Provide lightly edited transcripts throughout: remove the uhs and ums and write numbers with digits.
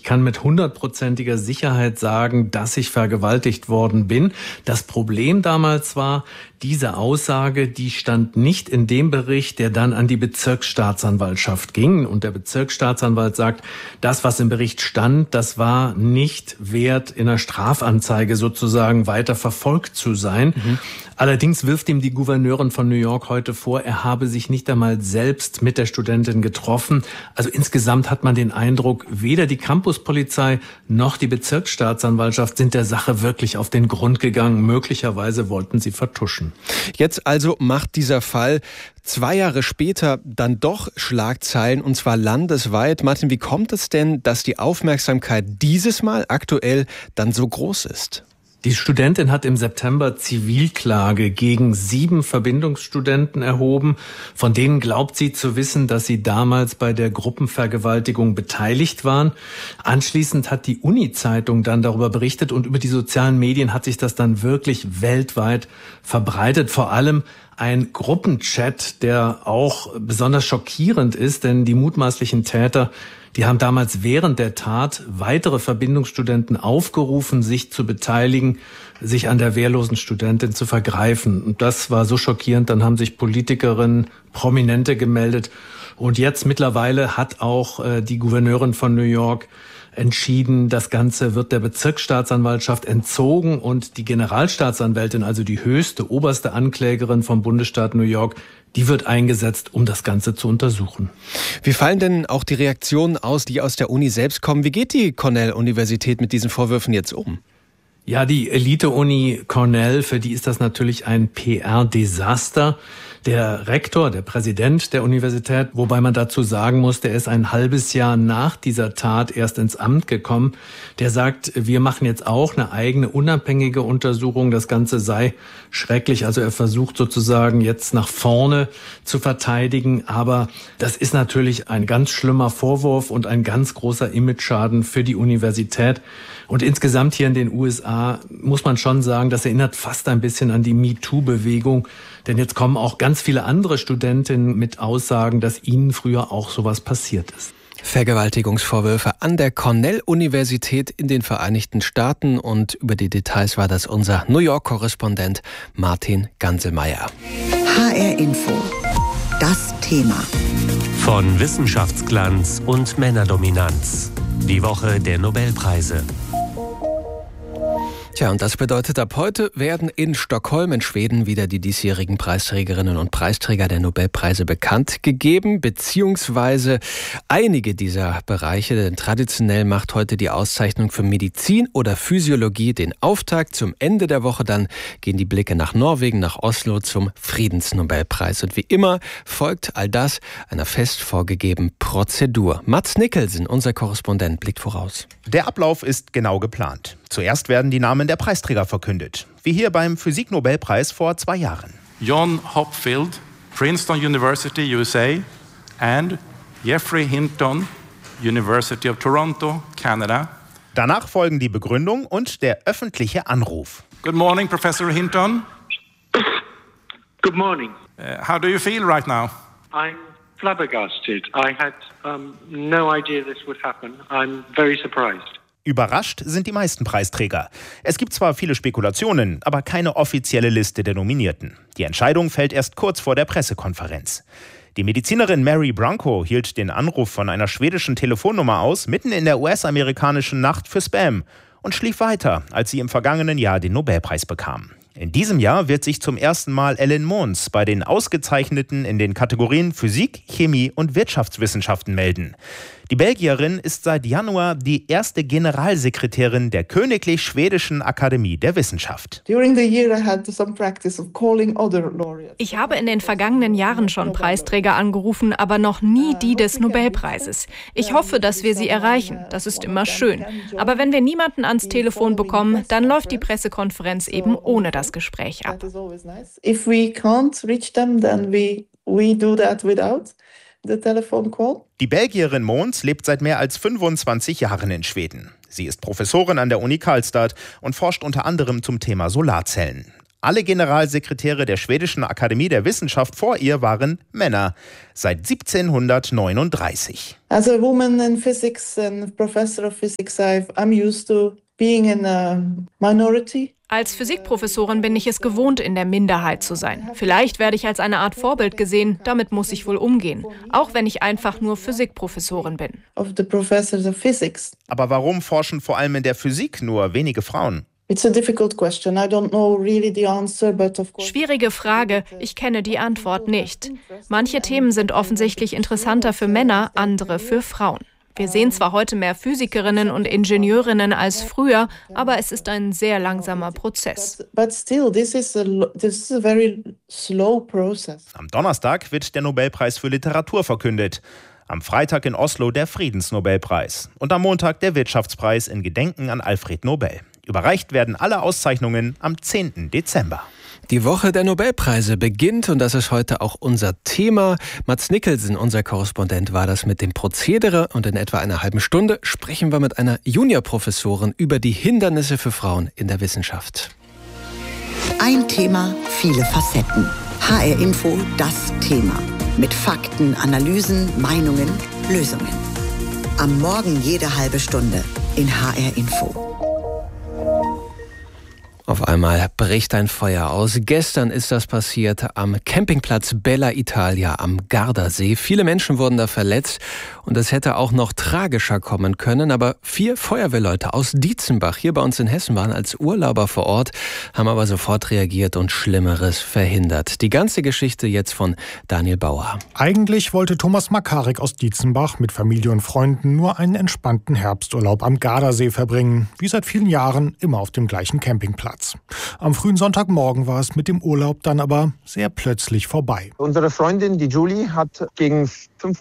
kann mit 100%iger Sicherheit sagen, dass ich vergewaltigt worden bin. Das Problem damals war, diese Aussage, die stand nicht in dem Bericht, der dann an die Bezirksstaatsanwaltschaft ging. Und der Bezirksstaatsanwalt sagt, das, was im Bericht stand, das war nicht wert, in einer Strafanzeige sozusagen weiter verfolgt zu sein. Allerdings wirft ihm die Gouverneurin von New York heute vor, er habe sich nicht einmal selbst mit der Studentin getroffen. Also insgesamt hat man den Eindruck, weder die Campuspolizei noch die Bezirksstaatsanwaltschaft sind der Sache wirklich auf den Grund gegangen. Möglicherweise wollten sie vertuschen. Jetzt also macht dieser Fall 2 Jahre später dann doch Schlagzeilen, und zwar landesweit. Martin, wie kommt es denn, dass die Aufmerksamkeit dieses Mal aktuell dann so groß ist? Die Studentin hat im September Zivilklage gegen 7 Verbindungsstudenten erhoben. Von denen glaubt sie zu wissen, dass sie damals bei der Gruppenvergewaltigung beteiligt waren. Anschließend hat die Uni-Zeitung dann darüber berichtet und über die sozialen Medien hat sich das dann wirklich weltweit verbreitet. Vor allem ein Gruppenchat, der auch besonders schockierend ist, denn die mutmaßlichen Täter, die haben damals während der Tat weitere Verbindungsstudenten aufgerufen, sich zu beteiligen, sich an der wehrlosen Studentin zu vergreifen. Und das war so schockierend, dann haben sich Politikerinnen, Prominente gemeldet. Und jetzt mittlerweile hat auch die Gouverneurin von New York entschieden, das Ganze wird der Bezirksstaatsanwaltschaft entzogen und die Generalstaatsanwältin, also die höchste, oberste Anklägerin vom Bundesstaat New York, die wird eingesetzt, um das Ganze zu untersuchen. Wie fallen denn auch die Reaktionen aus, die aus der Uni selbst kommen? Wie geht die Cornell-Universität mit diesen Vorwürfen jetzt um? Ja, die Elite-Uni Cornell, für die ist das natürlich ein PR-Desaster. Der Rektor, der Präsident der Universität, wobei man dazu sagen muss, der ist ein halbes Jahr nach dieser Tat erst ins Amt gekommen, der sagt, wir machen jetzt auch eine eigene unabhängige Untersuchung, das Ganze sei schrecklich. Also er versucht sozusagen jetzt nach vorne zu verteidigen, aber das ist natürlich ein ganz schlimmer Vorwurf und ein ganz großer Imageschaden für die Universität. Und insgesamt hier in den USA muss man schon sagen, das erinnert fast ein bisschen an die MeToo-Bewegung. Denn jetzt kommen auch ganz viele andere Studentinnen mit Aussagen, dass ihnen früher auch sowas passiert ist. Vergewaltigungsvorwürfe an der Cornell-Universität in den Vereinigten Staaten. Und über die Details war das unser New York-Korrespondent Martin Ganselmeier. HR Info. Das Thema. Von Wissenschaftsglanz und Männerdominanz. Die Woche der Nobelpreise. Tja, und das bedeutet, ab heute werden in Stockholm in Schweden wieder die diesjährigen Preisträgerinnen und Preisträger der Nobelpreise bekannt gegeben, beziehungsweise einige dieser Bereiche, denn traditionell macht heute die Auszeichnung für Medizin oder Physiologie den Auftakt. Zum Ende der Woche dann gehen die Blicke nach Norwegen, nach Oslo zum Friedensnobelpreis. Und wie immer folgt all das einer fest vorgegebenen Prozedur. Mats Nicholson, unser Korrespondent, blickt voraus. Der Ablauf ist genau geplant. Zuerst werden die Namen der Preisträger verkündet, wie hier beim Physik-Nobelpreis vor 2 Jahren. John Hopfield, Princeton University, USA, and Geoffrey Hinton, University of Toronto, Canada. Danach folgen die Begründung und der öffentliche Anruf. Good morning, Professor Hinton. Good morning. How do you feel right now? I'm flabbergasted. I had no idea this would happen. I'm very surprised. Überrascht sind die meisten Preisträger. Es gibt zwar viele Spekulationen, aber keine offizielle Liste der Nominierten. Die Entscheidung fällt erst kurz vor der Pressekonferenz. Die Medizinerin Mary Branco hielt den Anruf von einer schwedischen Telefonnummer aus, mitten in der US-amerikanischen Nacht für Spam, und schlief weiter, als sie im vergangenen Jahr den Nobelpreis bekam. In diesem Jahr wird sich zum ersten Mal Ellen Mons bei den Ausgezeichneten in den Kategorien Physik, Chemie und Wirtschaftswissenschaften melden. Die Belgierin ist seit Januar die erste Generalsekretärin der Königlich Schwedischen Akademie der Wissenschaft. Ich habe in den vergangenen Jahren schon Preisträger angerufen, aber noch nie die des Nobelpreises. Ich hoffe, dass wir sie erreichen. Das ist immer schön. Aber wenn wir niemanden ans Telefon bekommen, dann läuft die Pressekonferenz eben ohne das Gespräch ab. Die Belgierin Mons lebt seit mehr als 25 Jahren in Schweden. Sie ist Professorin an der Uni Karlstad und forscht unter anderem zum Thema Solarzellen. Alle Generalsekretäre der Schwedischen Akademie der Wissenschaft vor ihr waren Männer. Seit 1739. As a woman in physics and professor of physics, I'm used to being in a minority. Als Physikprofessorin bin ich es gewohnt, in der Minderheit zu sein. Vielleicht werde ich als eine Art Vorbild gesehen, damit muss ich wohl umgehen. Auch wenn ich einfach nur Physikprofessorin bin. Of the professors of physics. Aber warum forschen vor allem in der Physik nur wenige Frauen? It's a difficult question. I don't know really the answer, but of course. Schwierige Frage. Ich kenne die Antwort nicht. Manche Themen sind offensichtlich interessanter für Männer, andere für Frauen. Wir sehen zwar heute mehr Physikerinnen und Ingenieurinnen als früher, aber es ist ein sehr langsamer Prozess. But still, this is a very slow process. Am Donnerstag wird der Nobelpreis für Literatur verkündet. Am Freitag in Oslo der Friedensnobelpreis. Und am Montag der Wirtschaftspreis in Gedenken an Alfred Nobel. Überreicht werden alle Auszeichnungen am 10. Dezember. Die Woche der Nobelpreise beginnt und das ist heute auch unser Thema. Mads Nicholson, unser Korrespondent, war das mit dem Prozedere und in etwa einer halben Stunde sprechen wir mit einer Juniorprofessorin über die Hindernisse für Frauen in der Wissenschaft. Ein Thema, viele Facetten. HR Info, das Thema. Mit Fakten, Analysen, Meinungen, Lösungen. Am Morgen jede halbe Stunde in HR Info. Auf einmal bricht ein Feuer aus. Gestern ist das passiert am Campingplatz Bella Italia am Gardasee. Viele Menschen wurden da verletzt und es hätte auch noch tragischer kommen können. Aber 4 Feuerwehrleute aus Dietzenbach hier bei uns in Hessen waren als Urlauber vor Ort, haben aber sofort reagiert und Schlimmeres verhindert. Die ganze Geschichte jetzt von Daniel Bauer. Eigentlich wollte Thomas Makarik aus Dietzenbach mit Familie und Freunden nur einen entspannten Herbsturlaub am Gardasee verbringen. Wie seit vielen Jahren immer auf dem gleichen Campingplatz. Am frühen Sonntagmorgen war es mit dem Urlaub dann aber sehr plötzlich vorbei. Unsere Freundin, die Julie, hat gegen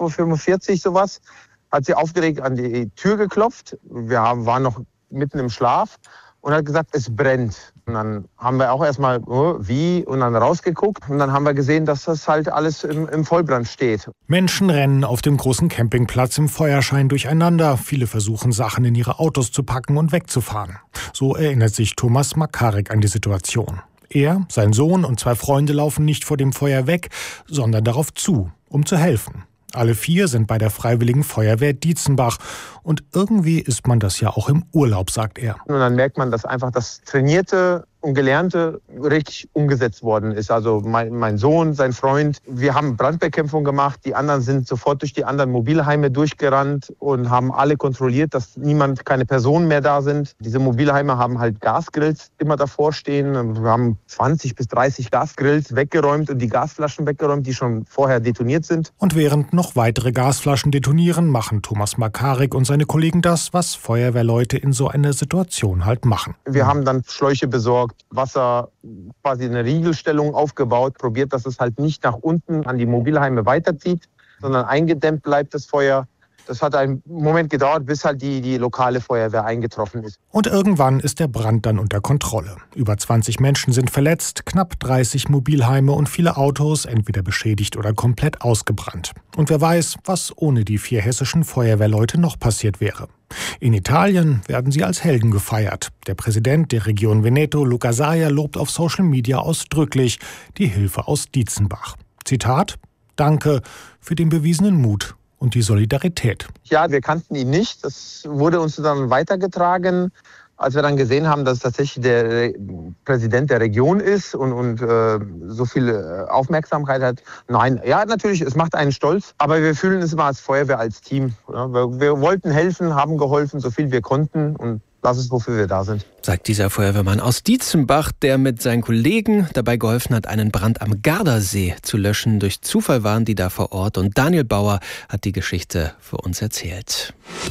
5:45 Uhr sowas, hat sie aufgeregt an die Tür geklopft. Wir waren noch mitten im Schlaf und hat gesagt, es brennt. Und dann haben wir auch erstmal, wie? Und dann rausgeguckt und dann haben wir gesehen, dass das halt alles im Vollbrand steht. Menschen rennen auf dem großen Campingplatz im Feuerschein durcheinander. Viele versuchen, Sachen in ihre Autos zu packen und wegzufahren. So erinnert sich Thomas Makarik an die Situation. Er, sein Sohn und 2 Freunde laufen nicht vor dem Feuer weg, sondern darauf zu, um zu helfen. Alle 4 sind bei der Freiwilligen Feuerwehr Dietzenbach. Und irgendwie ist man das ja auch im Urlaub, sagt er. Und dann merkt man, dass einfach das Trainierte und Gelernte richtig umgesetzt worden ist. Also mein Sohn, sein Freund, wir haben Brandbekämpfung gemacht. Die anderen sind sofort durch die anderen Mobilheime durchgerannt und haben alle kontrolliert, dass keine Personen mehr da sind. Diese Mobilheime haben halt Gasgrills immer davor stehen. Wir haben 20 bis 30 Gasgrills weggeräumt und die Gasflaschen weggeräumt, die schon vorher detoniert sind. Und während noch weitere Gasflaschen detonieren, machen Thomas Makarik und seine Kollegen das, was Feuerwehrleute in so einer Situation halt machen. Wir haben dann Schläuche besorgt, Wasser, quasi eine Riegelstellung aufgebaut, probiert, dass es halt nicht nach unten an die Mobilheime weiterzieht, sondern eingedämmt bleibt das Feuer. Das hat einen Moment gedauert, bis halt die lokale Feuerwehr eingetroffen ist. Und irgendwann ist der Brand dann unter Kontrolle. Über 20 Menschen sind verletzt, knapp 30 Mobilheime und viele Autos entweder beschädigt oder komplett ausgebrannt. Und wer weiß, was ohne die 4 hessischen Feuerwehrleute noch passiert wäre. In Italien werden sie als Helden gefeiert. Der Präsident der Region Veneto, Luca Zaia, lobt auf Social Media ausdrücklich die Hilfe aus Dietzenbach. Zitat: Danke für den bewiesenen Mut und die Solidarität. Ja, wir kannten ihn nicht. Das wurde uns dann weitergetragen, als wir dann gesehen haben, dass es tatsächlich der Präsident der Region ist und so viel Aufmerksamkeit hat. Nein, ja, natürlich, es macht einen stolz, aber wir fühlen uns immer als Feuerwehr, als Team. Wir wollten helfen, haben geholfen, so viel wir konnten und das ist, wofür wir da sind. Sagt dieser Feuerwehrmann aus Dietzenbach, der mit seinen Kollegen dabei geholfen hat, einen Brand am Gardasee zu löschen. Durch Zufall waren die da vor Ort und Daniel Bauer hat die Geschichte für uns erzählt.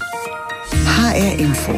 HR Info.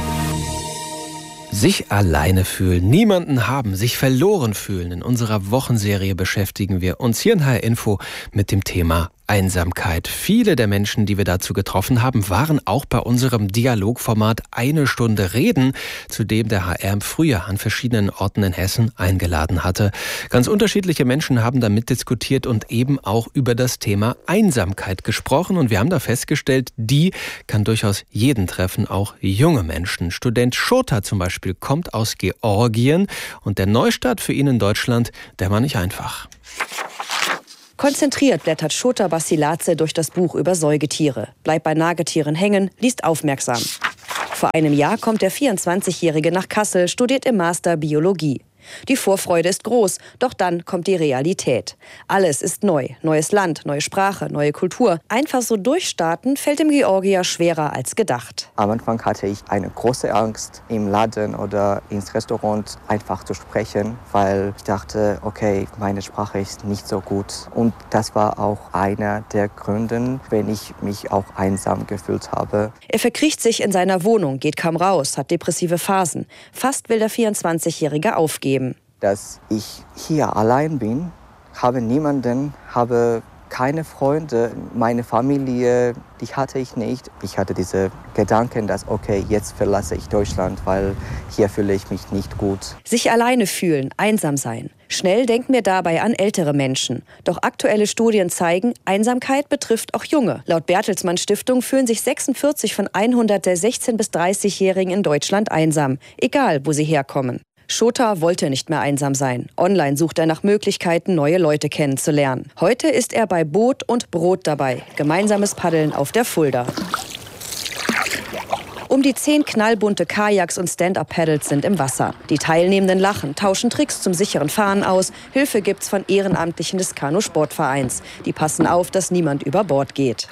Sich alleine fühlen, niemanden haben, sich verloren fühlen. In unserer Wochenserie beschäftigen wir uns hier in HR Info mit dem Thema Einsamkeit. Viele der Menschen, die wir dazu getroffen haben, waren auch bei unserem Dialogformat Eine Stunde Reden, zu dem der HR im Frühjahr an verschiedenen Orten in Hessen eingeladen hatte. Ganz unterschiedliche Menschen haben da mitdiskutiert und eben auch über das Thema Einsamkeit gesprochen. Und wir haben da festgestellt, die kann durchaus jeden treffen, auch junge Menschen. Student Shota zum Beispiel kommt aus Georgien und der Neustart für ihn in Deutschland, der war nicht einfach. Konzentriert blättert Shota Basiladze durch das Buch über Säugetiere, bleibt bei Nagetieren hängen, liest aufmerksam. Vor einem Jahr kommt der 24-Jährige nach Kassel, studiert im Master Biologie. Die Vorfreude ist groß, doch dann kommt die Realität. Alles ist neu. Neues Land, neue Sprache, neue Kultur. Einfach so durchstarten fällt dem Georgier schwerer als gedacht. Am Anfang hatte ich eine große Angst, im Laden oder ins Restaurant einfach zu sprechen, weil ich dachte, okay, meine Sprache ist nicht so gut. Und das war auch einer der Gründe, wenn ich mich auch einsam gefühlt habe. Er verkriecht sich in seiner Wohnung, geht kaum raus, hat depressive Phasen. Fast will der 24-Jährige aufgeben. Dass ich hier allein bin, habe niemanden, habe keine Freunde, meine Familie, die hatte ich nicht. Ich hatte diese Gedanken, dass okay, jetzt verlasse ich Deutschland, weil hier fühle ich mich nicht gut. Sich alleine fühlen, einsam sein. Schnell denken wir dabei an ältere Menschen. Doch aktuelle Studien zeigen, Einsamkeit betrifft auch Junge. Laut Bertelsmann Stiftung fühlen sich 46 von 100 der 16- bis 30-Jährigen in Deutschland einsam, egal wo sie herkommen. Shota wollte nicht mehr einsam sein. Online sucht er nach Möglichkeiten, neue Leute kennenzulernen. Heute ist er bei Boot und Brot dabei. Gemeinsames Paddeln auf der Fulda. Um die 10 knallbunte Kajaks und Stand-Up-Paddles sind im Wasser. Die Teilnehmenden lachen, tauschen Tricks zum sicheren Fahren aus. Hilfe gibt's von Ehrenamtlichen des Kanu-Sportvereins. Die passen auf, dass niemand über Bord geht.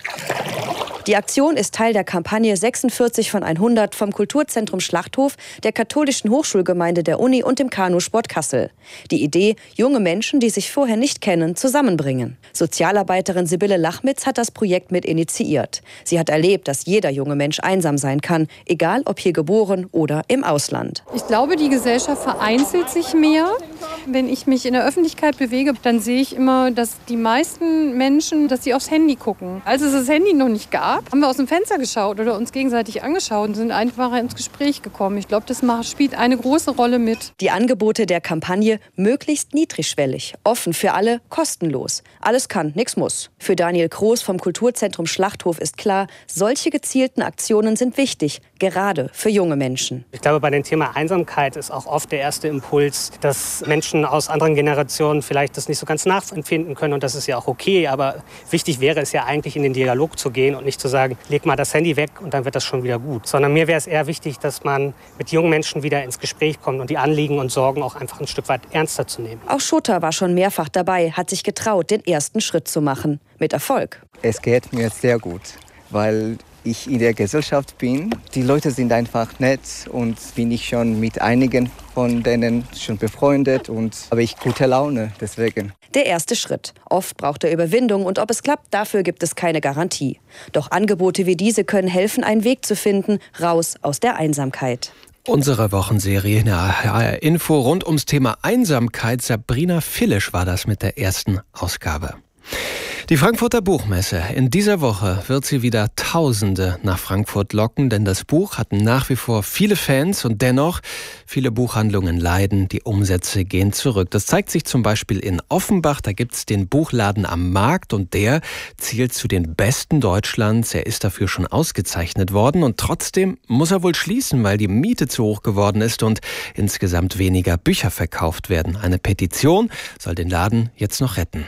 Die Aktion ist Teil der Kampagne 46 von 100 vom Kulturzentrum Schlachthof, der katholischen Hochschulgemeinde der Uni und dem Kanusport Kassel. Die Idee, junge Menschen, die sich vorher nicht kennen, zusammenbringen. Sozialarbeiterin Sibylle Lachmitz hat das Projekt mit initiiert. Sie hat erlebt, dass jeder junge Mensch einsam sein kann, egal ob hier geboren oder im Ausland. Ich glaube, die Gesellschaft vereinzelt sich mehr. Wenn ich mich in der Öffentlichkeit bewege, dann sehe ich immer, dass die meisten Menschen, dass sie aufs Handy gucken. Als es das Handy noch nicht gab, haben wir aus dem Fenster geschaut oder uns gegenseitig angeschaut und sind einfach ins Gespräch gekommen. Ich glaube, das spielt eine große Rolle mit. Die Angebote der Kampagne möglichst niedrigschwellig, offen für alle, kostenlos. Alles kann, nichts muss. Für Daniel Kroos vom Kulturzentrum Schlachthof ist klar, solche gezielten Aktionen sind wichtig, gerade für junge Menschen. Ich glaube, bei dem Thema Einsamkeit ist auch oft der erste Impuls, dass Menschen aus anderen Generationen vielleicht das nicht so ganz nachempfinden können und das ist ja auch okay, aber wichtig wäre es ja eigentlich in den Dialog zu gehen und nicht zu sagen, leg mal das Handy weg und dann wird das schon wieder gut. Sondern mir wäre es eher wichtig, dass man mit jungen Menschen wieder ins Gespräch kommt und die Anliegen und Sorgen auch einfach ein Stück weit ernster zu nehmen. Auch Shota war schon mehrfach dabei, hat sich getraut, den ersten Schritt zu machen. Mit Erfolg. Es geht mir sehr gut, weil ich in der Gesellschaft bin. Die Leute sind einfach nett und bin ich schon mit einigen von denen schon befreundet und habe ich gute Laune deswegen. Der erste Schritt. Oft braucht er Überwindung und ob es klappt, dafür gibt es keine Garantie. Doch Angebote wie diese können helfen, einen Weg zu finden, raus aus der Einsamkeit. Unsere Wochenserie in der HR Info rund ums Thema Einsamkeit. Sabrina Fillisch war das mit der ersten Ausgabe. Die Frankfurter Buchmesse. In dieser Woche wird sie wieder Tausende nach Frankfurt locken, denn das Buch hat nach wie vor viele Fans und dennoch viele Buchhandlungen leiden, die Umsätze gehen zurück. Das zeigt sich zum Beispiel in Offenbach, da gibt's den Buchladen am Markt und der zählt zu den besten Deutschlands. Er ist dafür schon ausgezeichnet worden und trotzdem muss er wohl schließen, weil die Miete zu hoch geworden ist und insgesamt weniger Bücher verkauft werden. Eine Petition soll den Laden jetzt noch retten.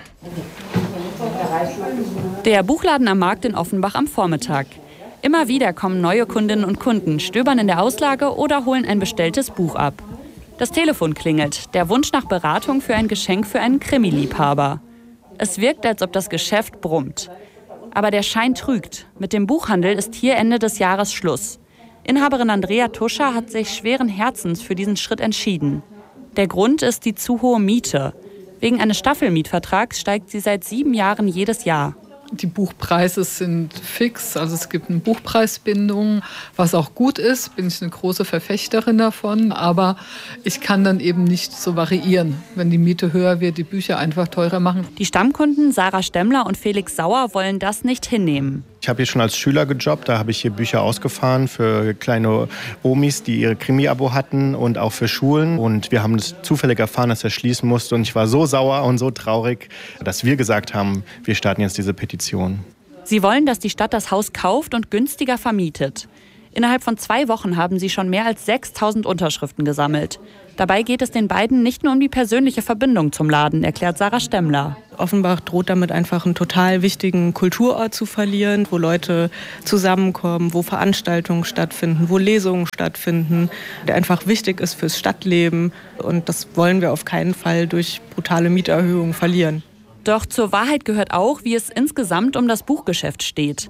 Der Buchladen am Markt in Offenbach am Vormittag. Immer wieder kommen neue Kundinnen und Kunden, stöbern in der Auslage oder holen ein bestelltes Buch ab. Das Telefon klingelt, der Wunsch nach Beratung für ein Geschenk für einen Krimi-Liebhaber. Es wirkt, als ob das Geschäft brummt. Aber der Schein trügt. Mit dem Buchhandel ist hier Ende des Jahres Schluss. Inhaberin Andrea Tuscher hat sich schweren Herzens für diesen Schritt entschieden. Der Grund ist die zu hohe Miete. Wegen eines Staffelmietvertrags steigt sie seit 7 Jahren jedes Jahr. Die Buchpreise sind fix, also es gibt eine Buchpreisbindung, was auch gut ist, bin ich eine große Verfechterin davon, aber ich kann dann eben nicht so variieren, wenn die Miete höher wird, die Bücher einfach teurer machen. Die Stammkunden Sarah Stemmler und Felix Sauer wollen das nicht hinnehmen. Ich habe hier schon als Schüler gejobbt, da habe ich hier Bücher ausgefahren für kleine Omis, die ihre Krimi-Abo hatten und auch für Schulen. Und wir haben das zufällig erfahren, dass er schließen musste. Und ich war so sauer und so traurig, dass wir gesagt haben, wir starten jetzt diese Petition. Sie wollen, dass die Stadt das Haus kauft und günstiger vermietet. Innerhalb von 2 Wochen haben sie schon mehr als 6.000 Unterschriften gesammelt. Dabei geht es den beiden nicht nur um die persönliche Verbindung zum Laden, erklärt Sarah Stemmler. Offenbach droht damit einfach einen total wichtigen Kulturort zu verlieren, wo Leute zusammenkommen, wo Veranstaltungen stattfinden, wo Lesungen stattfinden, der einfach wichtig ist fürs Stadtleben. Und das wollen wir auf keinen Fall durch brutale Mieterhöhungen verlieren. Doch zur Wahrheit gehört auch, wie es insgesamt um das Buchgeschäft steht.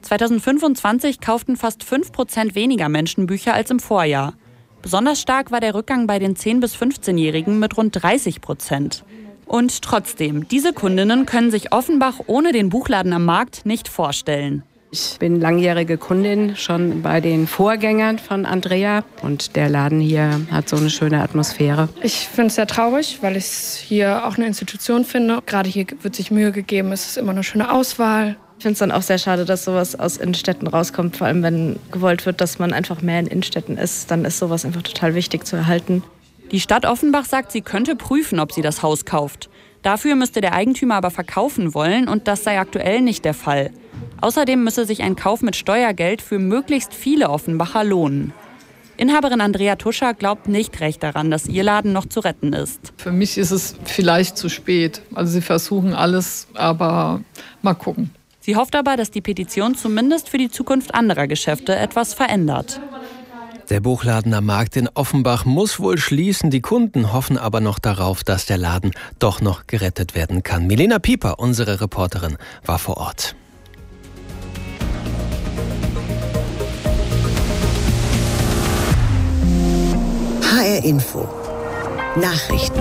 2025 kauften fast 5% weniger Menschen Bücher als im Vorjahr. Besonders stark war der Rückgang bei den 10- bis 15-Jährigen mit rund 30%. Und trotzdem, diese Kundinnen können sich Offenbach ohne den Buchladen am Markt nicht vorstellen. Ich bin langjährige Kundin schon bei den Vorgängern von Andrea und der Laden hier hat so eine schöne Atmosphäre. Ich finde es sehr traurig, weil ich es hier auch eine Institution finde. Gerade hier wird sich Mühe gegeben, es ist immer eine schöne Auswahl. Ich finde es dann auch sehr schade, dass sowas aus Innenstädten rauskommt. Vor allem, wenn gewollt wird, dass man einfach mehr in Innenstädten ist, dann ist sowas einfach total wichtig zu erhalten. Die Stadt Offenbach sagt, sie könnte prüfen, ob sie das Haus kauft. Dafür müsste der Eigentümer aber verkaufen wollen und das sei aktuell nicht der Fall. Außerdem müsse sich ein Kauf mit Steuergeld für möglichst viele Offenbacher lohnen. Inhaberin Andrea Tuscher glaubt nicht recht daran, dass ihr Laden noch zu retten ist. Für mich ist es vielleicht zu spät. Also sie versuchen alles, aber mal gucken. Sie hofft aber, dass die Petition zumindest für die Zukunft anderer Geschäfte etwas verändert. Der Buchladen am Markt in Offenbach muss wohl schließen. Die Kunden hoffen aber noch darauf, dass der Laden doch noch gerettet werden kann. Milena Pieper, unsere Reporterin, war vor Ort. HR Info. Nachrichten.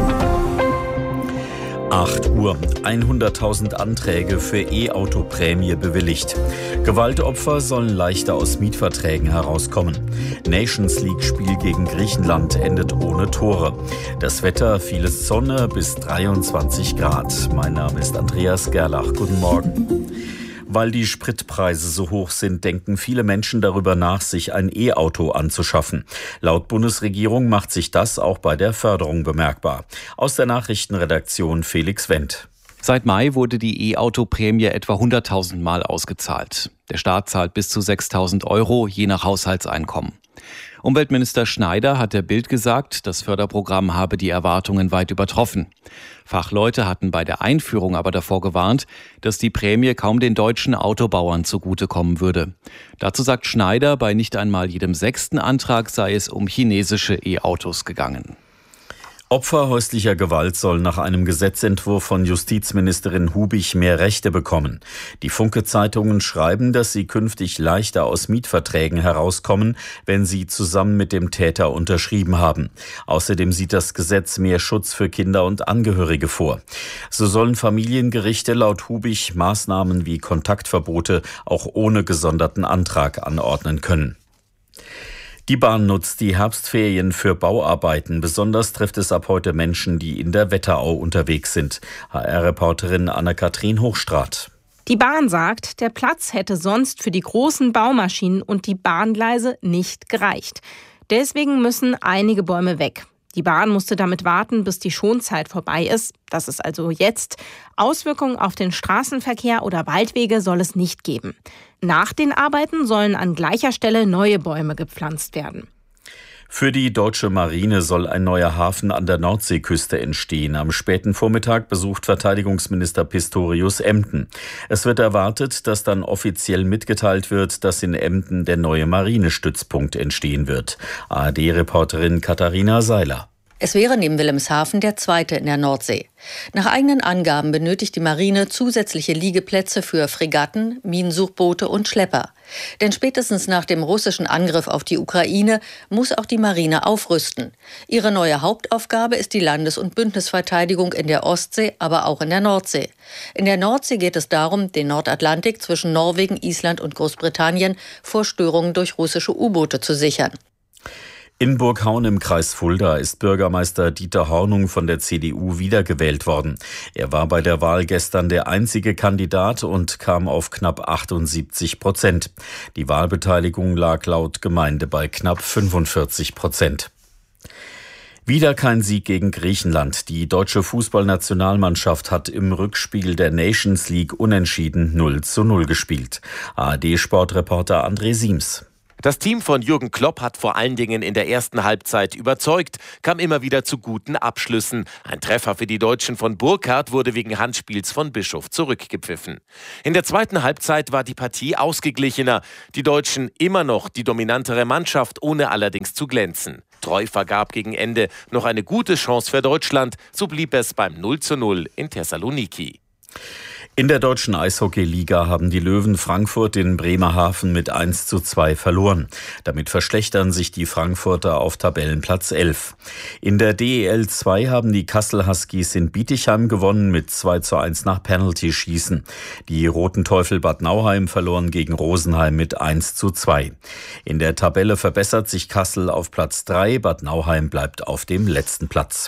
8 Uhr. 100.000 Anträge für E-Auto-Prämie bewilligt. Gewaltopfer sollen leichter aus Mietverträgen herauskommen. Nations League-Spiel gegen Griechenland endet ohne Tore. Das Wetter, vieles Sonne bis 23 Grad. Mein Name ist Andreas Gerlach. Guten Morgen. Weil die Spritpreise so hoch sind, denken viele Menschen darüber nach, sich ein E-Auto anzuschaffen. Laut Bundesregierung macht sich das auch bei der Förderung bemerkbar. Aus der Nachrichtenredaktion Felix Wendt. Seit Mai wurde die E-Auto-Prämie etwa 100.000 Mal ausgezahlt. Der Staat zahlt bis zu 6.000 €, je nach Haushaltseinkommen. Umweltminister Schneider hat der Bild gesagt, das Förderprogramm habe die Erwartungen weit übertroffen. Fachleute hatten bei der Einführung aber davor gewarnt, dass die Prämie kaum den deutschen Autobauern zugutekommen würde. Dazu sagt Schneider, bei nicht einmal jedem 6. Antrag sei es um chinesische E-Autos gegangen. Opfer häuslicher Gewalt sollen nach einem Gesetzentwurf von Justizministerin Hubich mehr Rechte bekommen. Die Funke-Zeitungen schreiben, dass sie künftig leichter aus Mietverträgen herauskommen, wenn sie zusammen mit dem Täter unterschrieben haben. Außerdem sieht das Gesetz mehr Schutz für Kinder und Angehörige vor. So sollen Familiengerichte laut Hubich Maßnahmen wie Kontaktverbote auch ohne gesonderten Antrag anordnen können. Die Bahn nutzt die Herbstferien für Bauarbeiten. Besonders trifft es ab heute Menschen, die in der Wetterau unterwegs sind. HR-Reporterin Anne-Kathrin Hochstraat. Die Bahn sagt, der Platz hätte sonst für die großen Baumaschinen und die Bahngleise nicht gereicht. Deswegen müssen einige Bäume weg. Die Bahn musste damit warten, bis die Schonzeit vorbei ist. Das ist also jetzt. Auswirkungen auf den Straßenverkehr oder Waldwege soll es nicht geben. Nach den Arbeiten sollen an gleicher Stelle neue Bäume gepflanzt werden. Für die deutsche Marine soll ein neuer Hafen an der Nordseeküste entstehen. Am späten Vormittag besucht Verteidigungsminister Pistorius Emden. Es wird erwartet, dass dann offiziell mitgeteilt wird, dass in Emden der neue Marinestützpunkt entstehen wird. ARD-Reporterin Katharina Seiler. Es wäre neben Wilhelmshaven der zweite in der Nordsee. Nach eigenen Angaben benötigt die Marine zusätzliche Liegeplätze für Fregatten, Minensuchboote und Schlepper. Denn spätestens nach dem russischen Angriff auf die Ukraine muss auch die Marine aufrüsten. Ihre neue Hauptaufgabe ist die Landes- und Bündnisverteidigung in der Ostsee, aber auch in der Nordsee. In der Nordsee geht es darum, den Nordatlantik zwischen Norwegen, Island und Großbritannien vor Störungen durch russische U-Boote zu sichern. In Burghaun im Kreis Fulda ist Bürgermeister Dieter Hornung von der CDU wiedergewählt worden. Er war bei der Wahl gestern der einzige Kandidat und kam auf knapp 78%. Die Wahlbeteiligung lag laut Gemeinde bei knapp 45%. Wieder kein Sieg gegen Griechenland. Die deutsche Fußballnationalmannschaft hat im Rückspiel der Nations League unentschieden 0:0 gespielt. ARD-Sportreporter André Siems. Das Team von Jürgen Klopp hat vor allen Dingen in der ersten Halbzeit überzeugt, kam immer wieder zu guten Abschlüssen. Ein Treffer für die Deutschen von Burkhardt wurde wegen Handspiels von Bischof zurückgepfiffen. In der zweiten Halbzeit war die Partie ausgeglichener. Die Deutschen immer noch die dominantere Mannschaft, ohne allerdings zu glänzen. Treu vergab gegen Ende noch eine gute Chance für Deutschland. So blieb es beim 0:0 in Thessaloniki. In der deutschen Eishockey-Liga haben die Löwen Frankfurt in Bremerhaven mit 1:2 verloren. Damit verschlechtern sich die Frankfurter auf Tabellenplatz 11. In der DEL 2 haben die Kassel Huskies in Bietigheim gewonnen mit 2:1 nach Penalty-Schießen. Die Roten Teufel Bad Nauheim verloren gegen Rosenheim mit 1:2. In der Tabelle verbessert sich Kassel auf Platz 3, Bad Nauheim bleibt auf dem letzten Platz.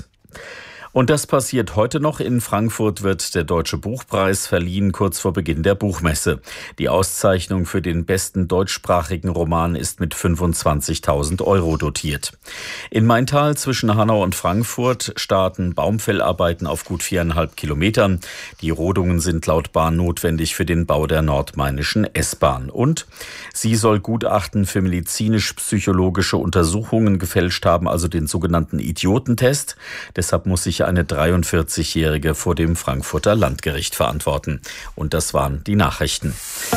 Und das passiert heute noch. In Frankfurt wird der Deutsche Buchpreis verliehen, kurz vor Beginn der Buchmesse. Die Auszeichnung für den besten deutschsprachigen Roman ist mit 25.000 € dotiert. In Maintal zwischen Hanau und Frankfurt starten Baumfellarbeiten auf gut 4,5 Kilometern. Die Rodungen sind laut Bahn notwendig für den Bau der nordmainischen S-Bahn. Und sie soll Gutachten für medizinisch-psychologische Untersuchungen gefälscht haben, also den sogenannten Idiotentest. Deshalb muss sich eine 43-Jährige vor dem Frankfurter Landgericht verantworten. Und das waren die Nachrichten.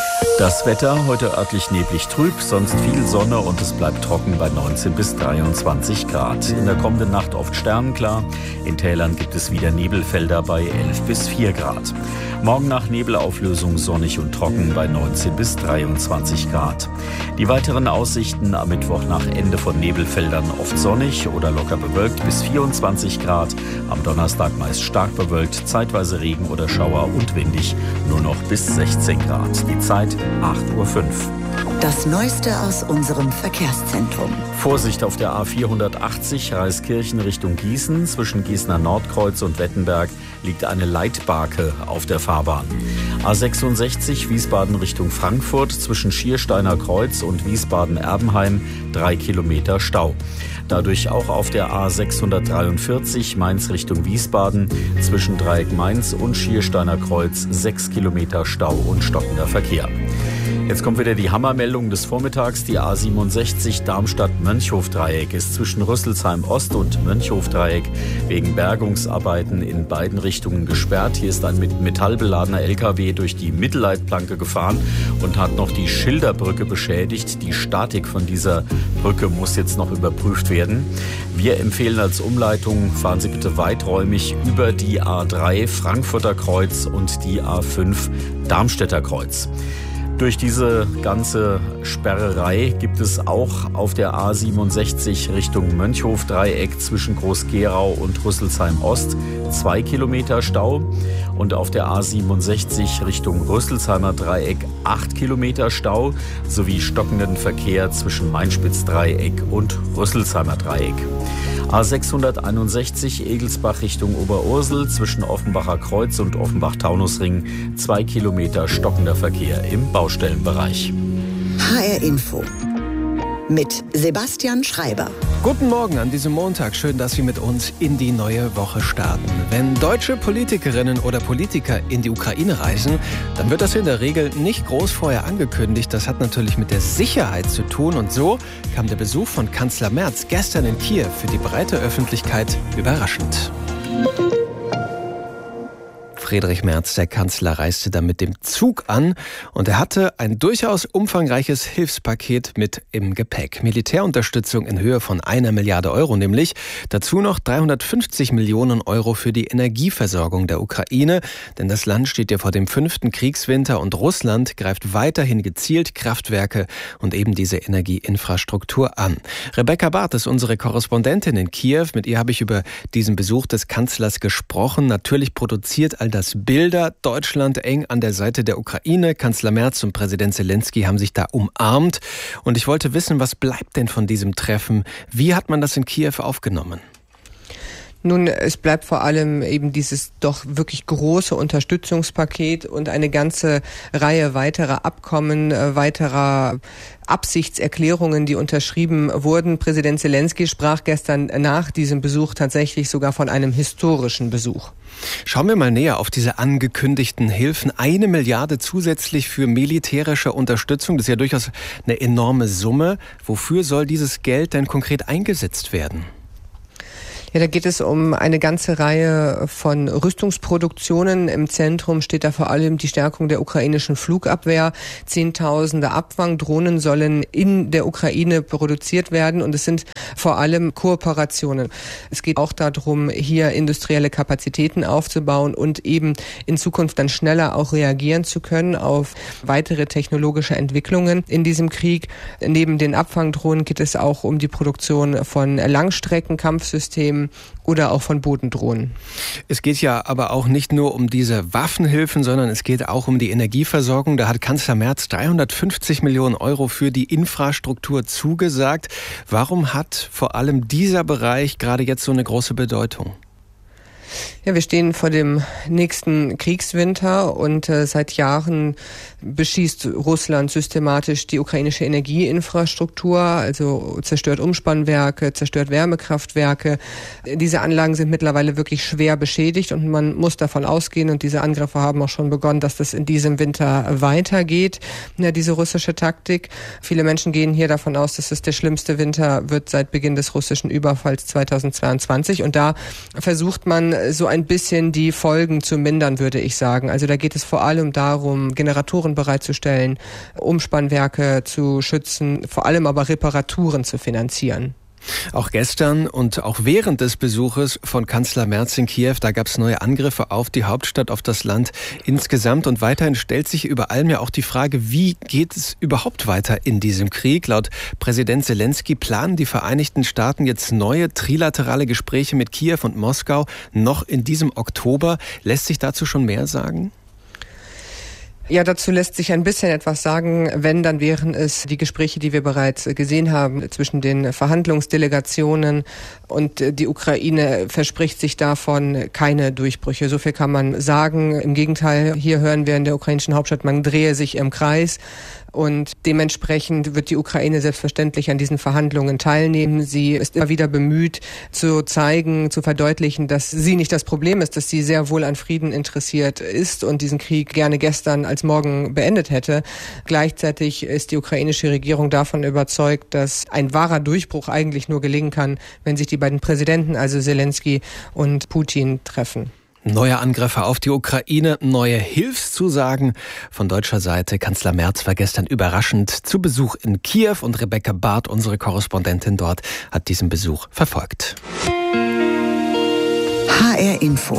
Das Wetter heute örtlich neblig trüb, sonst viel Sonne und es bleibt trocken bei 19 bis 23 Grad. In der kommenden Nacht oft sternenklar. In Tälern gibt es wieder Nebelfelder bei 11 bis 4 Grad. Morgen nach Nebelauflösung sonnig und trocken bei 19 bis 23 Grad. Die weiteren Aussichten am Mittwoch nach Ende von Nebelfeldern oft sonnig oder locker bewölkt bis 24 Grad. Am Donnerstag meist stark bewölkt, zeitweise Regen oder Schauer und windig, nur noch bis 16 Grad. Die Zeit 8:05 Uhr. Das Neueste aus unserem Verkehrszentrum. Vorsicht auf der A480 Reiskirchen Richtung Gießen. Zwischen Gießener Nordkreuz und Wettenberg liegt eine Leitbarke auf der Fahrbahn. A66 Wiesbaden Richtung Frankfurt. Zwischen Schiersteiner Kreuz und Wiesbaden-Erbenheim 3 Kilometer Stau. Dadurch auch auf der A643 Mainz Richtung Wiesbaden. Zwischen Dreieck Mainz und Schiersteiner Kreuz 6 Kilometer Stau und stockender Verkehr. Jetzt kommt wieder die Hammermeldung des Vormittags. Die A67 Darmstadt-Mönchhof-Dreieck ist zwischen Rüsselsheim Ost und Mönchhof-Dreieck wegen Bergungsarbeiten in beiden Richtungen gesperrt. Hier ist ein mit Metall beladener LKW durch die Mittelleitplanke gefahren und hat noch die Schilderbrücke beschädigt. Die Statik von dieser Brücke muss jetzt noch überprüft werden. Wir empfehlen als Umleitung, fahren Sie bitte weiträumig über die A3 Frankfurter Kreuz und die A5 Darmstädter Kreuz. Durch diese ganze Sperrerei gibt es auch auf der A67 Richtung Mönchhof-Dreieck zwischen Groß-Gerau und Rüsselsheim Ost 2 Kilometer Stau und auf der A67 Richtung Rüsselsheimer Dreieck 8 Kilometer Stau sowie stockenden Verkehr zwischen Mainspitz-Dreieck und Rüsselsheimer Dreieck. A661 Egelsbach Richtung Oberursel zwischen Offenbacher Kreuz und Offenbach-Taunusring 2 Kilometer stockender Verkehr im Baustellenbereich. HR Info mit Sebastian Schreiber. Guten Morgen an diesem Montag. Schön, dass Sie mit uns in die neue Woche starten. Wenn deutsche Politikerinnen oder Politiker in die Ukraine reisen, dann wird das in der Regel nicht groß vorher angekündigt. Das hat natürlich mit der Sicherheit zu tun. Und so kam der Besuch von Kanzler Merz gestern in Kiew für die breite Öffentlichkeit überraschend. Friedrich Merz, der Kanzler, reiste da mit dem Zug an und er hatte ein durchaus umfangreiches Hilfspaket mit im Gepäck. Militärunterstützung in Höhe von 1 Milliarde Euro nämlich. Dazu noch 350 Millionen Euro für die Energieversorgung der Ukraine. Denn das Land steht ja vor dem 5. Kriegswinter und Russland greift weiterhin gezielt Kraftwerke und eben diese Energieinfrastruktur an. Rebecca Barth ist unsere Korrespondentin in Kiew. Mit ihr habe ich über diesen Besuch des Kanzlers gesprochen. Natürlich produziert all das Bilder. Deutschland eng an der Seite der Ukraine. Kanzler Merz und Präsident Zelensky haben sich da umarmt. Und ich wollte wissen, was bleibt denn von diesem Treffen? Wie hat man das in Kiew aufgenommen? Nun, es bleibt vor allem eben dieses doch wirklich große Unterstützungspaket und eine ganze Reihe weiterer Abkommen, weiterer Absichtserklärungen, die unterschrieben wurden. Präsident Zelensky sprach gestern nach diesem Besuch tatsächlich sogar von einem historischen Besuch. Schauen wir mal näher auf diese angekündigten Hilfen. 1 Milliarde zusätzlich für militärische Unterstützung. Das ist ja durchaus eine enorme Summe. Wofür soll dieses Geld denn konkret eingesetzt werden? Ja, da geht es um eine ganze Reihe von Rüstungsproduktionen. Im Zentrum steht da vor allem die Stärkung der ukrainischen Flugabwehr. Zehntausende Abfangdrohnen sollen in der Ukraine produziert werden und es sind vor allem Kooperationen. Es geht auch darum, hier industrielle Kapazitäten aufzubauen und eben in Zukunft dann schneller auch reagieren zu können auf weitere technologische Entwicklungen in diesem Krieg. Neben den Abfangdrohnen geht es auch um die Produktion von Langstreckenkampfsystemen oder auch von Bodendrohnen. Es geht ja aber auch nicht nur um diese Waffenhilfen, sondern es geht auch um die Energieversorgung. Da hat Kanzler Merz 350 Millionen Euro für die Infrastruktur zugesagt. Warum hat vor allem dieser Bereich gerade jetzt so eine große Bedeutung? Ja, wir stehen vor dem nächsten Kriegswinter und seit Jahren beschießt Russland systematisch die ukrainische Energieinfrastruktur, also zerstört Umspannwerke, zerstört Wärmekraftwerke. Diese Anlagen sind mittlerweile wirklich schwer beschädigt und man muss davon ausgehen, und diese Angriffe haben auch schon begonnen, dass das in diesem Winter weitergeht, ja, diese russische Taktik. Viele Menschen gehen hier davon aus, dass es der schlimmste Winter wird seit Beginn des russischen Überfalls 2022 und da versucht man so ein bisschen die Folgen zu mindern, würde ich sagen. Also da geht es vor allem darum, Generatoren bereitzustellen, Umspannwerke zu schützen, vor allem aber Reparaturen zu finanzieren. Auch gestern und auch während des Besuches von Kanzler Merz in Kiew, da gab es neue Angriffe auf die Hauptstadt, auf das Land insgesamt. Und weiterhin stellt sich über allem ja auch die Frage, wie geht es überhaupt weiter in diesem Krieg? Laut Präsident Zelensky planen die Vereinigten Staaten jetzt neue trilaterale Gespräche mit Kiew und Moskau noch in diesem Oktober. Lässt sich dazu schon mehr sagen? Ja, dazu lässt sich ein bisschen etwas sagen. Wenn, dann wären es die Gespräche, die wir bereits gesehen haben zwischen den Verhandlungsdelegationen, und die Ukraine verspricht sich davon keine Durchbrüche. So viel kann man sagen. Im Gegenteil, hier hören wir in der ukrainischen Hauptstadt, man drehe sich im Kreis. Und dementsprechend wird die Ukraine selbstverständlich an diesen Verhandlungen teilnehmen. Sie ist immer wieder bemüht zu zeigen, zu verdeutlichen, dass sie nicht das Problem ist, dass sie sehr wohl an Frieden interessiert ist und diesen Krieg gerne gestern als morgen beendet hätte. Gleichzeitig ist die ukrainische Regierung davon überzeugt, dass ein wahrer Durchbruch eigentlich nur gelingen kann, wenn sich die beiden Präsidenten, also Zelensky und Putin, treffen. Neue Angriffe auf die Ukraine, neue Hilfszusagen von deutscher Seite. Kanzler Merz war gestern überraschend zu Besuch in Kiew und Rebecca Barth, unsere Korrespondentin dort, hat diesen Besuch verfolgt. HR Info.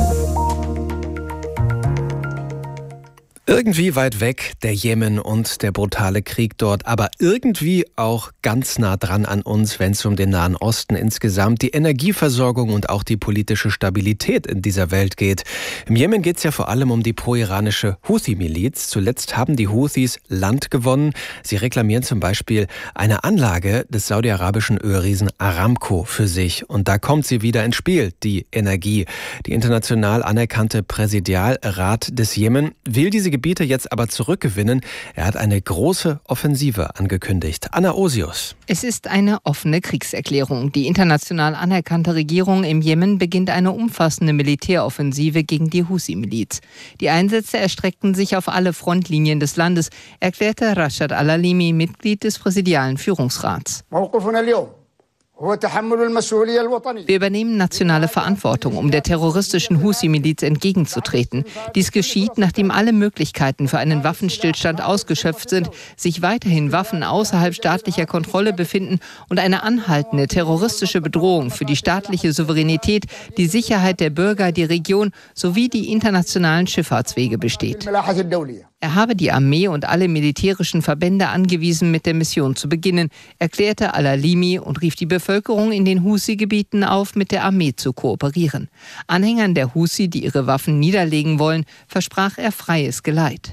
Irgendwie weit weg, der Jemen und der brutale Krieg dort, aber irgendwie auch ganz nah dran an uns, wenn es um den Nahen Osten insgesamt, die Energieversorgung und auch die politische Stabilität in dieser Welt geht. Im Jemen geht es ja vor allem um die pro-iranische Houthi-Miliz. Zuletzt haben die Houthis Land gewonnen. Sie reklamieren zum Beispiel eine Anlage des saudi-arabischen Ölriesen Aramco für sich. Und da kommt sie wieder ins Spiel, die Energie. Die international anerkannte Präsidialrat des Jemen will diese Gebiete jetzt aber zurückgewinnen. Er hat eine große Offensive angekündigt. Anna Osius. Es ist eine offene Kriegserklärung. Die international anerkannte Regierung im Jemen beginnt eine umfassende Militäroffensive gegen die Houthi-Miliz. Die Einsätze erstreckten sich auf alle Frontlinien des Landes, erklärte Rashad Al-Alimi, Mitglied des präsidialen Führungsrats. Wir übernehmen nationale Verantwortung, um der terroristischen Husi-Miliz entgegenzutreten. Dies geschieht, nachdem alle Möglichkeiten für einen Waffenstillstand ausgeschöpft sind, sich weiterhin Waffen außerhalb staatlicher Kontrolle befinden und eine anhaltende terroristische Bedrohung für die staatliche Souveränität, die Sicherheit der Bürger, die Region sowie die internationalen Schifffahrtswege besteht. Er habe die Armee und alle militärischen Verbände angewiesen, mit der Mission zu beginnen, erklärte al-Alimi und rief die Bevölkerung in den Husi-Gebieten auf, mit der Armee zu kooperieren. Anhängern der Husi, die ihre Waffen niederlegen wollen, versprach er freies Geleit.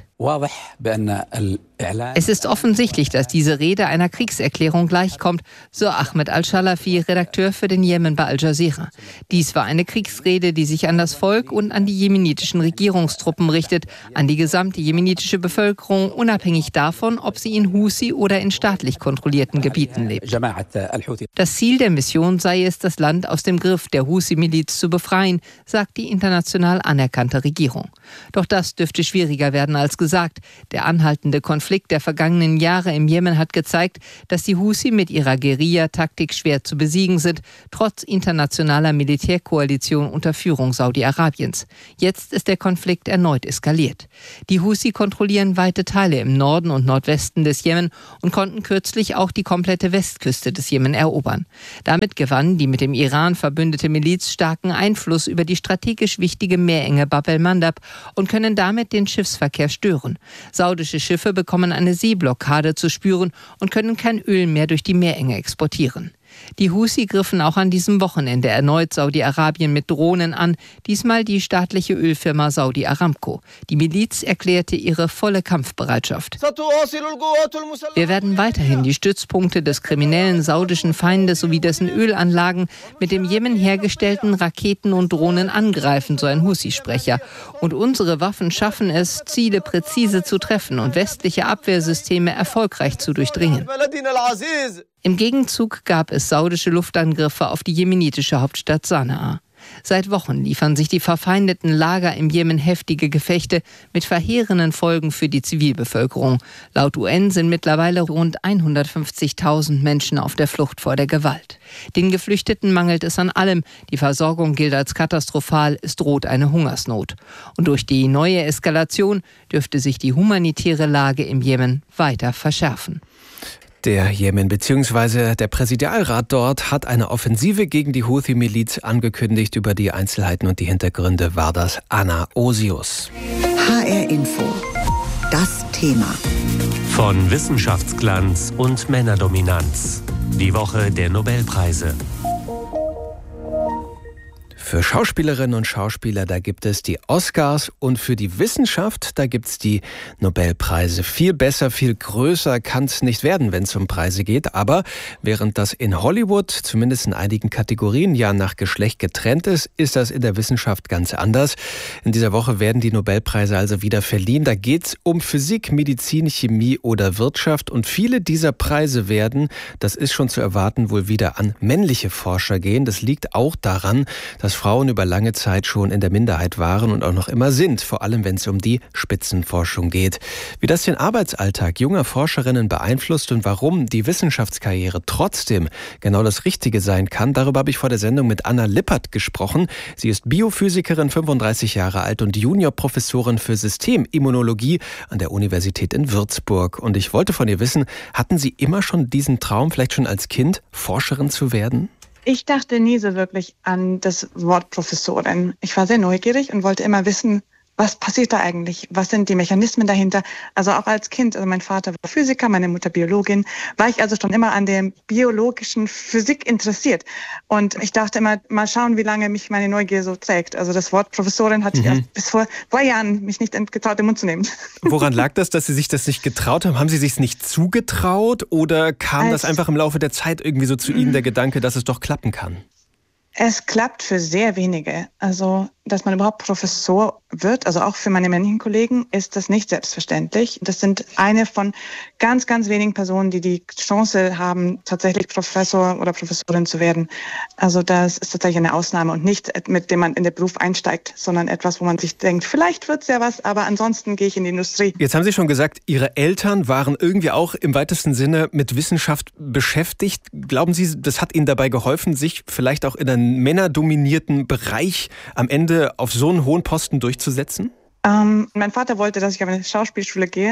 Es ist offensichtlich, dass diese Rede einer Kriegserklärung gleichkommt, so Ahmed al-Shalafi, Redakteur für den Jemen bei Al Jazeera. Dies war eine Kriegsrede, die sich an das Volk und an die jemenitischen Regierungstruppen richtet, an die gesamte jemenitische Bevölkerung, unabhängig davon, ob sie in Husi oder in staatlich kontrollierten Gebieten lebt. Das Ziel der Mission sei es, das Land aus dem Griff der Husi-Miliz zu befreien, sagt die international anerkannte Regierung. Doch das dürfte schwieriger werden als gesagt. Der anhaltende Konflikt der vergangenen Jahre im Jemen hat gezeigt, dass die Husi mit ihrer Guerilla-Taktik schwer zu besiegen sind, trotz internationaler Militärkoalition unter Führung Saudi-Arabiens. Jetzt ist der Konflikt erneut eskaliert. Die Husi kontrollieren weite Teile im Norden und Nordwesten des Jemen und konnten kürzlich auch die komplette Westküste des Jemen erobern. Damit gewann die mit dem Iran verbündete Miliz starken Einfluss über die strategisch wichtige Meerenge Bab el-Mandab und können damit den Schiffsverkehr stören. Saudische Schiffe bekommen eine Seeblockade zu spüren und können kein Öl mehr durch die Meerenge exportieren. Die Husi griffen auch an diesem Wochenende erneut Saudi-Arabien mit Drohnen an, diesmal die staatliche Ölfirma Saudi Aramco. Die Miliz erklärte ihre volle Kampfbereitschaft. Wir werden weiterhin die Stützpunkte des kriminellen saudischen Feindes sowie dessen Ölanlagen mit dem Jemen hergestellten Raketen und Drohnen angreifen, so ein Husi-Sprecher. Und unsere Waffen schaffen es, Ziele präzise zu treffen und westliche Abwehrsysteme erfolgreich zu durchdringen. Im Gegenzug gab es saudische Luftangriffe auf die jemenitische Hauptstadt Sanaa. Seit Wochen liefern sich die verfeindeten Lager im Jemen heftige Gefechte mit verheerenden Folgen für die Zivilbevölkerung. Laut UN sind mittlerweile rund 150.000 Menschen auf der Flucht vor der Gewalt. Den Geflüchteten mangelt es an allem. Die Versorgung gilt als katastrophal, es droht eine Hungersnot. Und durch die neue Eskalation dürfte sich die humanitäre Lage im Jemen weiter verschärfen. Der Jemen bzw. der Präsidialrat dort hat eine Offensive gegen die Houthi-Miliz angekündigt. Über die Einzelheiten und die Hintergründe war das Anna Osius. HR Info. Das Thema. Von Wissenschaftsglanz und Männerdominanz. Die Woche der Nobelpreise. Für Schauspielerinnen und Schauspieler, da gibt es die Oscars und für die Wissenschaft, da gibt es die Nobelpreise. Viel besser, viel größer kann es nicht werden, wenn es um Preise geht. Aber während das in Hollywood, zumindest in einigen Kategorien, ja nach Geschlecht getrennt ist, ist das in der Wissenschaft ganz anders. In dieser Woche werden die Nobelpreise also wieder verliehen. Da geht es um Physik, Medizin, Chemie oder Wirtschaft. Und viele dieser Preise werden, das ist schon zu erwarten, wohl wieder an männliche Forscher gehen. Das liegt auch daran, dass Frauen über lange Zeit schon in der Minderheit waren und auch noch immer sind, vor allem wenn es um die Spitzenforschung geht. Wie das den Arbeitsalltag junger Forscherinnen beeinflusst und warum die Wissenschaftskarriere trotzdem genau das Richtige sein kann, darüber habe ich vor der Sendung mit Anna Lippert gesprochen. Sie ist Biophysikerin, 35 Jahre alt und Juniorprofessorin für Systemimmunologie an der Universität in Würzburg. Und ich wollte von ihr wissen, hatten Sie immer schon diesen Traum, vielleicht schon als Kind, Forscherin zu werden? Ich dachte nie so wirklich an das Wort Professorin. Ich war sehr neugierig und wollte immer wissen, was passiert da eigentlich? Was sind die Mechanismen dahinter? Also auch als Kind, also mein Vater war Physiker, meine Mutter Biologin, war ich also schon immer an der biologischen Physik interessiert. Und ich dachte immer, mal schauen, wie lange mich meine Neugier so trägt. Also das Wort Professorin hatte ich erst bis vor 2 Jahren mich nicht getraut, den Mund zu nehmen. Woran lag das, dass Sie sich das nicht getraut haben? Haben Sie sich nicht zugetraut oder kam das einfach im Laufe der Zeit irgendwie so zu Ihnen, der Gedanke, dass es doch klappen kann? Es klappt für sehr wenige. Also dass man überhaupt Professor wird, also auch für meine männlichen Kollegen, ist das nicht selbstverständlich. Das sind eine von ganz, ganz wenigen Personen, die die Chance haben, tatsächlich Professor oder Professorin zu werden. Also das ist tatsächlich eine Ausnahme und nicht, mit dem man in den Beruf einsteigt, sondern etwas, wo man sich denkt, vielleicht wird's ja was, aber ansonsten gehe ich in die Industrie. Jetzt haben Sie schon gesagt, Ihre Eltern waren irgendwie auch im weitesten Sinne mit Wissenschaft beschäftigt. Glauben Sie, das hat Ihnen dabei geholfen, sich vielleicht auch in einem männerdominierten Bereich am Ende auf so einen hohen Posten durchzusetzen? Mein Vater wollte, dass ich auf eine Schauspielschule gehe.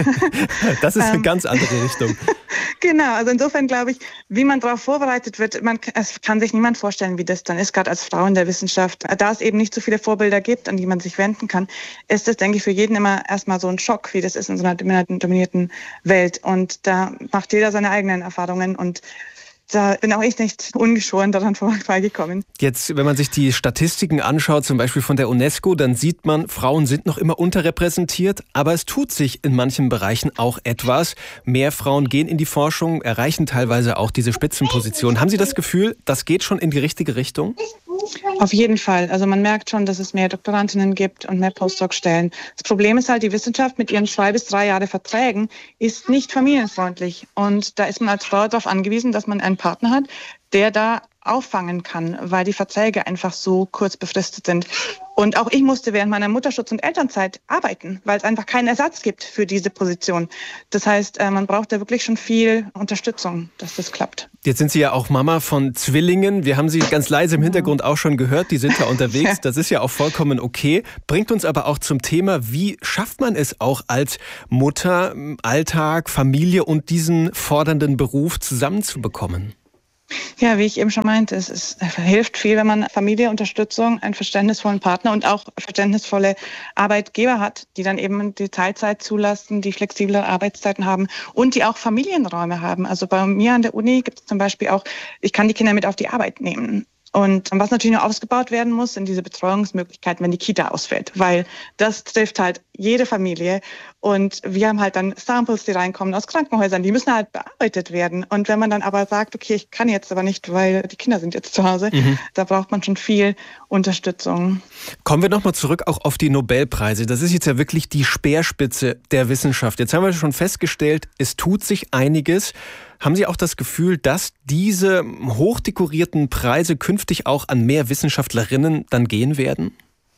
Das ist eine ganz andere Richtung. Genau, also insofern glaube ich, wie man darauf vorbereitet wird, es kann sich niemand vorstellen, wie das dann ist, gerade als Frau in der Wissenschaft. Da es eben nicht so viele Vorbilder gibt, an die man sich wenden kann, ist das, denke ich, für jeden immer erstmal so ein Schock, wie das ist in so einer dominierten Welt. Und da macht jeder seine eigenen Erfahrungen und da bin auch ich nicht ungeschoren daran vorbeigekommen. Jetzt, wenn man sich die Statistiken anschaut, zum Beispiel von der UNESCO, dann sieht man, Frauen sind noch immer unterrepräsentiert, aber es tut sich in manchen Bereichen auch etwas. Mehr Frauen gehen in die Forschung, erreichen teilweise auch diese Spitzenpositionen. Haben Sie das Gefühl, das geht schon in die richtige Richtung? Auf jeden Fall. Also man merkt schon, dass es mehr Doktorandinnen gibt und mehr Postdoc-Stellen. Das Problem ist halt, die Wissenschaft mit ihren 2 bis 3 Jahre Verträgen ist nicht familienfreundlich. Und da ist man als Frau darauf angewiesen, dass man einen Partner hat, der da auffangen kann, weil die Verträge einfach so kurz befristet sind. Und auch ich musste während meiner Mutterschutz- und Elternzeit arbeiten, weil es einfach keinen Ersatz gibt für diese Position. Das heißt, man braucht da wirklich schon viel Unterstützung, dass das klappt. Jetzt sind Sie ja auch Mama von Zwillingen. Wir haben Sie ganz leise im Hintergrund auch schon gehört. Die sind da unterwegs. Das ist ja auch vollkommen okay. Bringt uns aber auch zum Thema, wie schafft man es auch als Mutter, Alltag, Familie und diesen fordernden Beruf zusammenzubekommen? Ja, wie ich eben schon meinte, es hilft viel, wenn man Familie, Unterstützung, einen verständnisvollen Partner und auch verständnisvolle Arbeitgeber hat, die dann eben die Teilzeit zulassen, die flexible Arbeitszeiten haben und die auch Familienräume haben. Also bei mir an der Uni gibt es zum Beispiel auch, ich kann die Kinder mit auf die Arbeit nehmen. Und was natürlich noch ausgebaut werden muss, sind diese Betreuungsmöglichkeiten, wenn die Kita ausfällt, weil das trifft halt jede Familie. Und wir haben halt dann Samples, die reinkommen aus Krankenhäusern, die müssen halt bearbeitet werden. Und wenn man dann aber sagt, okay, ich kann jetzt aber nicht, weil die Kinder sind jetzt zu Hause, da braucht man schon viel Unterstützung. Kommen wir nochmal zurück auch auf die Nobelpreise. Das ist jetzt ja wirklich die Speerspitze der Wissenschaft. Jetzt haben wir schon festgestellt, es tut sich einiges. Haben Sie auch das Gefühl, dass diese hochdekorierten Preise künftig auch an mehr Wissenschaftlerinnen dann gehen werden?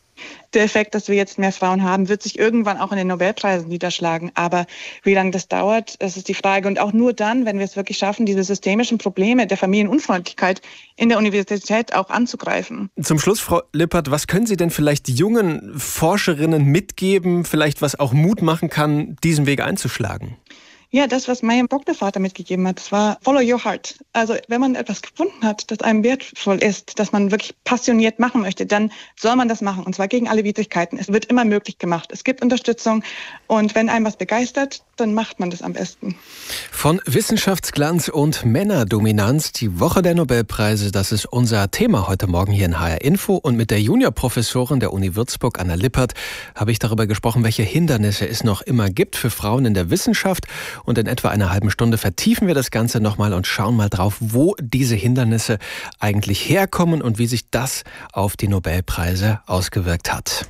Der Effekt, dass wir jetzt mehr Frauen haben, wird sich irgendwann auch in den Nobelpreisen niederschlagen. Aber wie lange das dauert, das ist die Frage. Und auch nur dann, wenn wir es wirklich schaffen, diese systemischen Probleme der Familienunfreundlichkeit in der Universität auch anzugreifen. Zum Schluss, Frau Lippert, was können Sie denn vielleicht jungen Forscherinnen mitgeben, vielleicht was auch Mut machen kann, diesen Weg einzuschlagen? Ja, das, was mein Doktorvater mitgegeben hat, das war Follow your heart. Also wenn man etwas gefunden hat, das einem wertvoll ist, das man wirklich passioniert machen möchte, dann soll man das machen. Und zwar gegen alle Widrigkeiten. Es wird immer möglich gemacht. Es gibt Unterstützung. Und wenn einem was begeistert, dann macht man das am besten. Von Wissenschaftsglanz und Männerdominanz, die Woche der Nobelpreise, das ist unser Thema heute Morgen hier in HR Info. Und mit der Juniorprofessorin der Uni Würzburg, Anna Lippert, habe ich darüber gesprochen, welche Hindernisse es noch immer gibt für Frauen in der Wissenschaft. Und in etwa einer halben Stunde vertiefen wir das Ganze nochmal und schauen mal drauf, wo diese Hindernisse eigentlich herkommen und wie sich das auf die Nobelpreise ausgewirkt hat.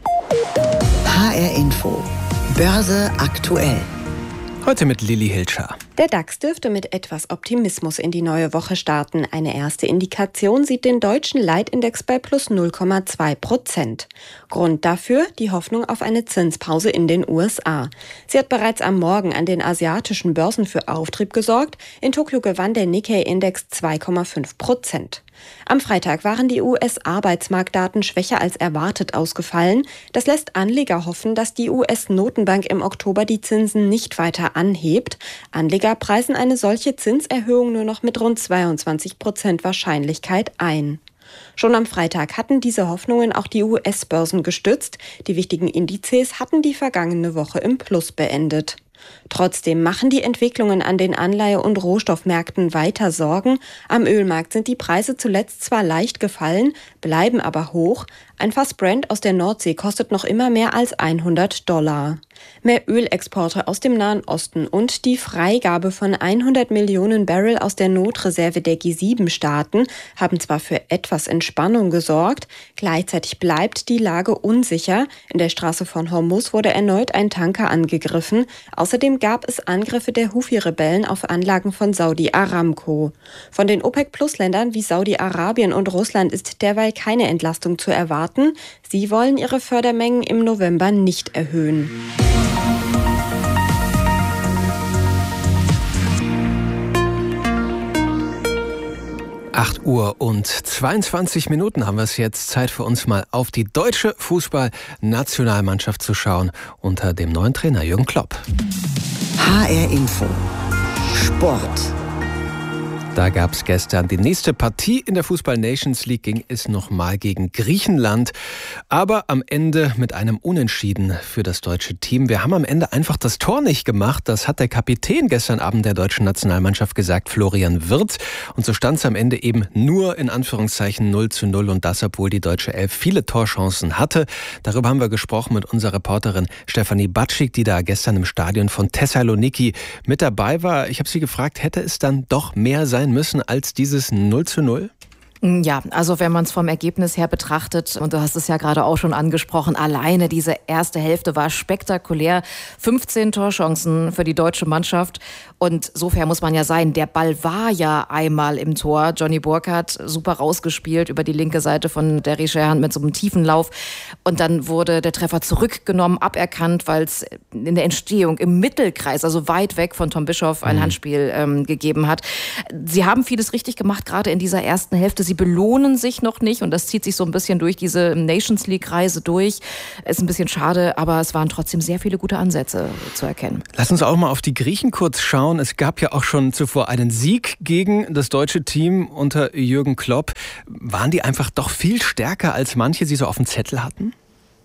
HR Info. Börse aktuell. Heute mit Lilly Hilscher. Der DAX dürfte mit etwas Optimismus in die neue Woche starten. Eine erste Indikation sieht den deutschen Leitindex bei plus 0,2%. Grund dafür die Hoffnung auf eine Zinspause in den USA. Sie hat bereits am Morgen an den asiatischen Börsen für Auftrieb gesorgt. In Tokio gewann der Nikkei-Index 2,5%. Am Freitag waren die US-Arbeitsmarktdaten schwächer als erwartet ausgefallen. Das lässt Anleger hoffen, dass die US-Notenbank im Oktober die Zinsen nicht weiter anhebt. Anleger preisen eine solche Zinserhöhung nur noch mit rund 22% Wahrscheinlichkeit ein. Schon am Freitag hatten diese Hoffnungen auch die US-Börsen gestützt. Die wichtigen Indizes hatten die vergangene Woche im Plus beendet. Trotzdem machen die Entwicklungen an den Anleihe- und Rohstoffmärkten weiter Sorgen. Am Ölmarkt sind die Preise zuletzt zwar leicht gefallen, bleiben aber hoch. Ein Fass Brent aus der Nordsee kostet noch immer mehr als $100. Mehr Ölexporte aus dem Nahen Osten und die Freigabe von 100 Millionen Barrel aus der Notreserve der G7-Staaten haben zwar für etwas Entspannung gesorgt, gleichzeitig bleibt die Lage unsicher. In der Straße von Hormuz wurde erneut ein Tanker angegriffen. Außerdem gab es Angriffe der Houthi-Rebellen auf Anlagen von Saudi Aramco. Von den OPEC-Plus-Ländern wie Saudi-Arabien und Russland ist derweil keine Entlastung zu erwarten. Sie wollen ihre Fördermengen im November nicht erhöhen. Uhr und 22 Minuten haben wir es jetzt. Zeit für uns mal auf die deutsche Fußballnationalmannschaft zu schauen unter dem neuen Trainer Jürgen Klopp. HR Info. Sport. Da gab es gestern die nächste Partie in der Fußball Nations League, ging es nochmal gegen Griechenland, aber am Ende mit einem Unentschieden für das deutsche Team. Wir haben am Ende einfach das Tor nicht gemacht, das hat der Kapitän gestern Abend der deutschen Nationalmannschaft gesagt, Florian Wirtz. Und so stand es am Ende eben nur in Anführungszeichen 0:0 und das, obwohl die deutsche Elf viele Torchancen hatte. Darüber haben wir gesprochen mit unserer Reporterin Stefanie Batschik, die da gestern im Stadion von Thessaloniki mit dabei war. Ich habe sie gefragt, hätte es dann doch mehr sein müssen als dieses 0:0? Ja, also wenn man es vom Ergebnis her betrachtet, und du hast es ja gerade auch schon angesprochen, alleine diese erste Hälfte war spektakulär. 15 Torchancen für die deutsche Mannschaft. Und so fair muss man ja sein. Der Ball war ja einmal im Tor. Johnny Burkhardt super rausgespielt über die linke Seite von Derry Sherhan mit so einem tiefen Lauf. Und dann wurde der Treffer zurückgenommen, aberkannt, weil es in der Entstehung im Mittelkreis, also weit weg von Tom Bischoff, ein Handspiel gegeben hat. Sie haben vieles richtig gemacht, gerade in dieser ersten Hälfte. Sie belohnen sich noch nicht und das zieht sich so ein bisschen durch diese Nations League-Reise durch. Ist ein bisschen schade, aber es waren trotzdem sehr viele gute Ansätze zu erkennen. Lass uns auch mal auf die Griechen kurz schauen. Es gab ja auch schon zuvor einen Sieg gegen das deutsche Team unter Jürgen Klopp. Waren die einfach doch viel stärker, als manche sie so auf dem Zettel hatten?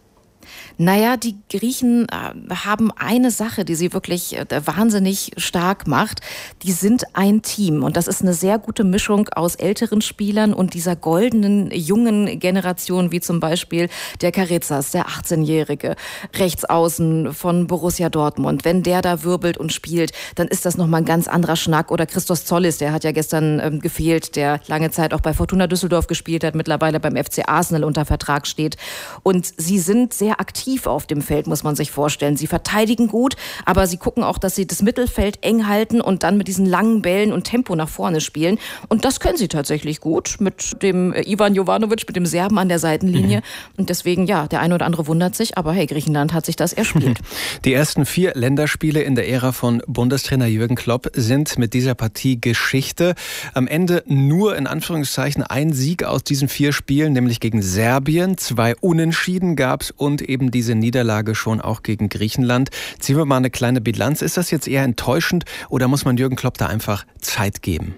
Naja, die Griechen haben eine Sache, die sie wirklich wahnsinnig stark macht. Die sind ein Team und das ist eine sehr gute Mischung aus älteren Spielern und dieser goldenen, jungen Generation, wie zum Beispiel der Karizas, der 18-Jährige, Rechtsaußen von Borussia Dortmund. Wenn der da wirbelt und spielt, dann ist das nochmal ein ganz anderer Schnack. Oder Christos Zollis, der hat ja gestern gefehlt, der lange Zeit auch bei Fortuna Düsseldorf gespielt hat, mittlerweile beim FC Arsenal unter Vertrag steht. Und sie sind sehr aktiv auf dem Feld, muss man sich vorstellen. Sie verteidigen gut, aber sie gucken auch, dass sie das Mittelfeld eng halten und dann mit diesen langen Bällen und Tempo nach vorne spielen. Und das können sie tatsächlich gut mit dem Ivan Jovanovic, mit dem Serben an der Seitenlinie. Und deswegen, ja, der eine oder andere wundert sich, aber hey, Griechenland hat sich das erspielt. Die ersten 4 Länderspiele in der Ära von Bundestrainer Jürgen Klopp sind mit dieser Partie Geschichte. Am Ende nur in Anführungszeichen ein Sieg aus diesen 4 Spielen, nämlich gegen Serbien. 2 Unentschieden gab es und eben diese Niederlage schon auch gegen Griechenland. Ziehen wir mal eine kleine Bilanz. Ist das jetzt eher enttäuschend oder muss man Jürgen Klopp da einfach Zeit geben?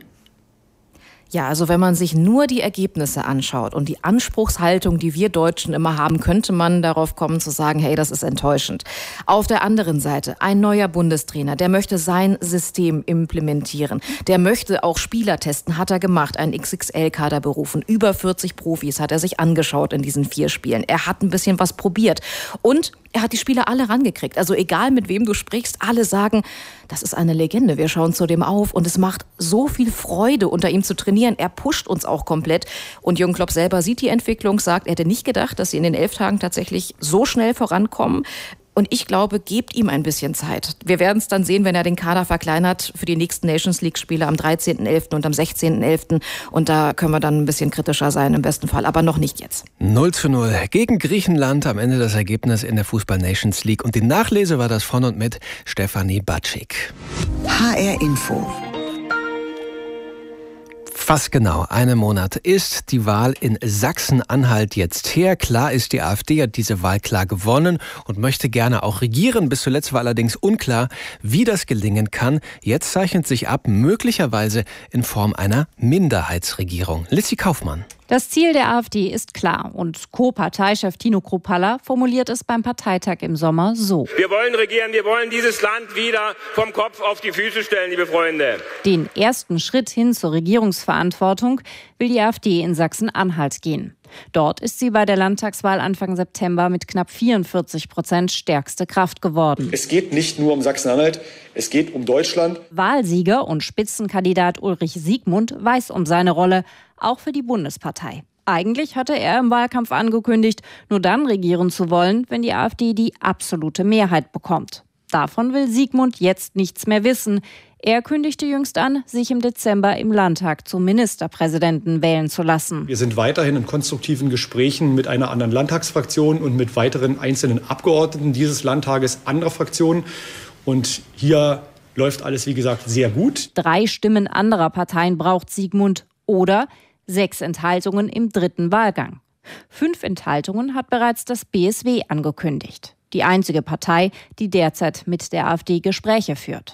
Ja, also wenn man sich nur die Ergebnisse anschaut und die Anspruchshaltung, die wir Deutschen immer haben, könnte man darauf kommen zu sagen, hey, das ist enttäuschend. Auf der anderen Seite ein neuer Bundestrainer, der möchte sein System implementieren. Der möchte auch Spieler testen, hat er gemacht, einen XXL-Kader berufen. Über 40 Profis hat er sich angeschaut in diesen 4 Spielen. Er hat ein bisschen was probiert und er hat die Spieler alle rangekriegt. Also egal, mit wem du sprichst, alle sagen, das ist eine Legende. Wir schauen zu dem auf und es macht so viel Freude, unter ihm zu trainieren. Er pusht uns auch komplett. Und Jürgen Klopp selber sieht die Entwicklung, sagt, er hätte nicht gedacht, dass sie in den 11 Tagen tatsächlich so schnell vorankommen. Und ich glaube, gebt ihm ein bisschen Zeit. Wir werden es dann sehen, wenn er den Kader verkleinert für die nächsten Nations League-Spiele am 13.11. und am 16.11. Und da können wir dann ein bisschen kritischer sein im besten Fall, aber noch nicht jetzt. 0:0 gegen Griechenland, am Ende das Ergebnis in der Fußball Nations League. Und die Nachlese war das von und mit Stefanie Batschik. HR Info. Fast genau 1 Monat ist die Wahl in Sachsen-Anhalt jetzt her. Klar ist, die AfD hat diese Wahl klar gewonnen und möchte gerne auch regieren. Bis zuletzt war allerdings unklar, wie das gelingen kann. Jetzt zeichnet sich ab, möglicherweise in Form einer Minderheitsregierung. Lissy Kaufmann. Das Ziel der AfD ist klar und Co-Parteichef Tino Kruppalla formuliert es beim Parteitag im Sommer so. Wir wollen regieren, wir wollen dieses Land wieder vom Kopf auf die Füße stellen, liebe Freunde. Den ersten Schritt hin zur Regierungsverantwortung will die AfD in Sachsen-Anhalt gehen. Dort ist sie bei der Landtagswahl Anfang September mit knapp 44% stärkste Kraft geworden. Es geht nicht nur um Sachsen-Anhalt, es geht um Deutschland. Wahlsieger und Spitzenkandidat Ulrich Siegmund weiß um seine Rolle, auch für die Bundespartei. Eigentlich hatte er im Wahlkampf angekündigt, nur dann regieren zu wollen, wenn die AfD die absolute Mehrheit bekommt. Davon will Siegmund jetzt nichts mehr wissen. Er kündigte jüngst an, sich im Dezember im Landtag zum Ministerpräsidenten wählen zu lassen. Wir sind weiterhin in konstruktiven Gesprächen mit einer anderen Landtagsfraktion und mit weiteren einzelnen Abgeordneten dieses Landtages anderer Fraktionen. Und hier läuft alles, wie gesagt, sehr gut. 3 Stimmen anderer Parteien braucht Siegmund oder 6 Enthaltungen im 3. Wahlgang. 5 Enthaltungen hat bereits das BSW angekündigt. Die einzige Partei, die derzeit mit der AfD Gespräche führt.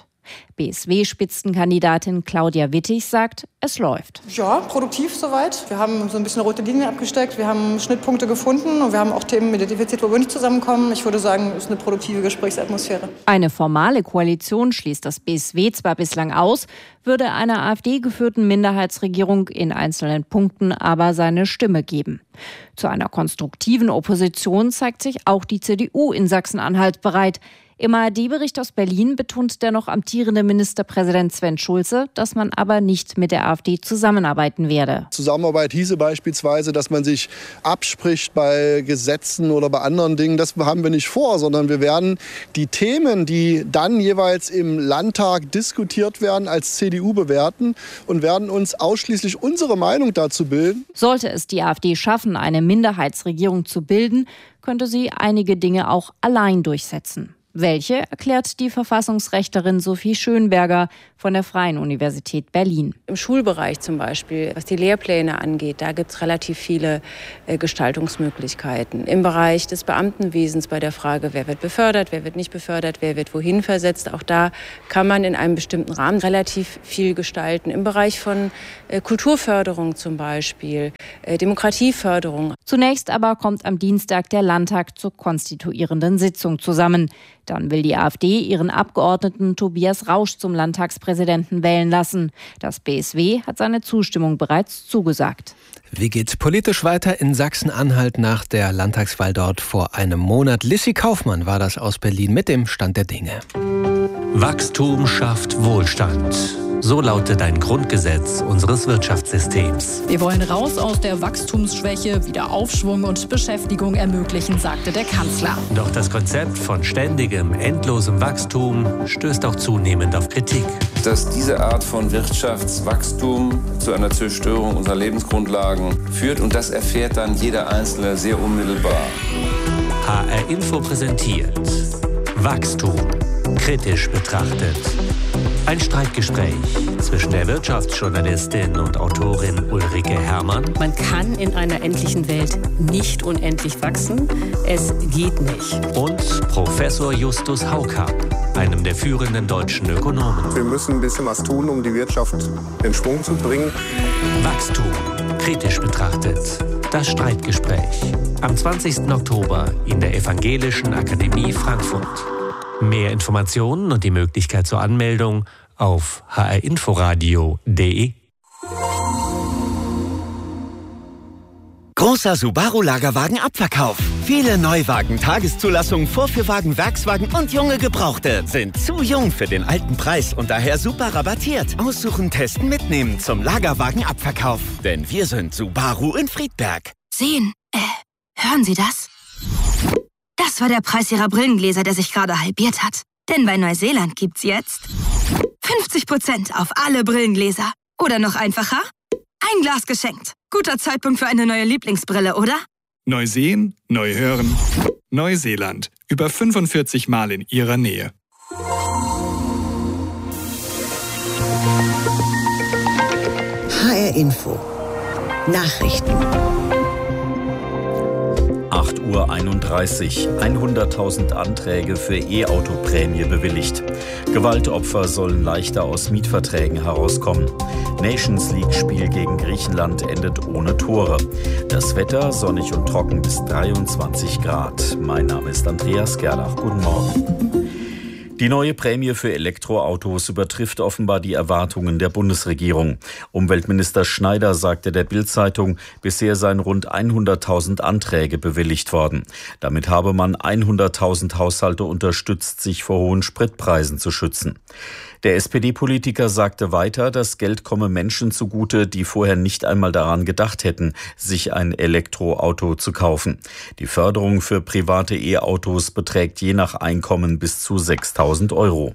BSW-Spitzenkandidatin Claudia Wittig sagt, es läuft. Ja, produktiv soweit. Wir haben so ein bisschen rote Linien abgesteckt, wir haben Schnittpunkte gefunden und wir haben auch Themen identifiziert, wo wir nicht zusammenkommen. Ich würde sagen, es ist eine produktive Gesprächsatmosphäre. Eine formale Koalition schließt das BSW zwar bislang aus, würde einer AfD-geführten Minderheitsregierung in einzelnen Punkten aber seine Stimme geben. Zu einer konstruktiven Opposition zeigt sich auch die CDU in Sachsen-Anhalt bereit. Im ARD-Bericht aus Berlin betont der noch amtierende Ministerpräsident Sven Schulze, dass man aber nicht mit der AfD zusammenarbeiten werde. Zusammenarbeit hieße beispielsweise, dass man sich abspricht bei Gesetzen oder bei anderen Dingen. Das haben wir nicht vor, sondern wir werden die Themen, die dann jeweils im Landtag diskutiert werden, als CDU bewerten und werden uns ausschließlich unsere Meinung dazu bilden. Sollte es die AfD schaffen, eine Minderheitsregierung zu bilden, könnte sie einige Dinge auch allein durchsetzen. Welche, erklärt die Verfassungsrechtlerin Sophie Schönberger von der Freien Universität Berlin. Im Schulbereich zum Beispiel, was die Lehrpläne angeht, da gibt es relativ viele Gestaltungsmöglichkeiten. Im Bereich des Beamtenwesens bei der Frage, wer wird befördert, wer wird nicht befördert, wer wird wohin versetzt, auch da kann man in einem bestimmten Rahmen relativ viel gestalten. Im Bereich von Kulturförderung zum Beispiel, Demokratieförderung. Zunächst aber kommt am Dienstag der Landtag zur konstituierenden Sitzung zusammen. Dann will die AfD ihren Abgeordneten Tobias Rausch zum Landtagspräsidenten wählen lassen. Das BSW hat seine Zustimmung bereits zugesagt. Wie geht's politisch weiter in Sachsen-Anhalt nach der Landtagswahl dort vor einem Monat? Lissy Kaufmann war das aus Berlin mit dem Stand der Dinge. Wachstum schafft Wohlstand. So lautet ein Grundgesetz unseres Wirtschaftssystems. Wir wollen raus aus der Wachstumsschwäche, wieder Aufschwung und Beschäftigung ermöglichen, sagte der Kanzler. Doch das Konzept von ständigem, endlosem Wachstum stößt auch zunehmend auf Kritik. Dass diese Art von Wirtschaftswachstum zu einer Zerstörung unserer Lebensgrundlagen führt und das erfährt dann jeder Einzelne sehr unmittelbar. HR Info präsentiert Wachstum kritisch betrachtet. Ein Streitgespräch zwischen der Wirtschaftsjournalistin und Autorin Ulrike Herrmann. Man kann in einer endlichen Welt nicht unendlich wachsen. Es geht nicht. Und Professor Justus Haukapp, einem der führenden deutschen Ökonomen. Wir müssen ein bisschen was tun, um die Wirtschaft in Schwung zu bringen. Wachstum kritisch betrachtet. Das Streitgespräch. Am 20. Oktober in der Evangelischen Akademie Frankfurt. Mehr Informationen und die Möglichkeit zur Anmeldung auf hrinforadio.de. Großer Subaru-Lagerwagen-Abverkauf. Viele Neuwagen, Tageszulassungen, Vorführwagen, Werkswagen und junge Gebrauchte sind zu jung für den alten Preis und daher super rabattiert. Aussuchen, testen, mitnehmen zum Lagerwagen-Abverkauf. Denn wir sind Subaru in Friedberg. Sehen, hören Sie das? Das war der Preis Ihrer Brillengläser, der sich gerade halbiert hat. Denn bei Neuseeland gibt's jetzt 50% auf alle Brillengläser. Oder noch einfacher, ein Glas geschenkt. Guter Zeitpunkt für eine neue Lieblingsbrille, oder? Neu sehen, neu hören. Neuseeland. Über 45 Mal in Ihrer Nähe. HR Info. Nachrichten. 8:31 Uhr. 100.000 Anträge für E-Auto-Prämie bewilligt. Gewaltopfer sollen leichter aus Mietverträgen herauskommen. Nations League-Spiel gegen Griechenland endet ohne Tore. Das Wetter sonnig und trocken bis 23 Grad. Mein Name ist Andreas Gerlach. Guten Morgen. Die neue Prämie für Elektroautos übertrifft offenbar die Erwartungen der Bundesregierung. Umweltminister Schneider sagte der Bild-Zeitung, bisher seien rund 100.000 Anträge bewilligt worden. Damit habe man 100.000 Haushalte unterstützt, sich vor hohen Spritpreisen zu schützen. Der SPD-Politiker sagte weiter, das Geld komme Menschen zugute, die vorher nicht einmal daran gedacht hätten, sich ein Elektroauto zu kaufen. Die Förderung für private E-Autos beträgt je nach Einkommen bis zu 6.000 Euro.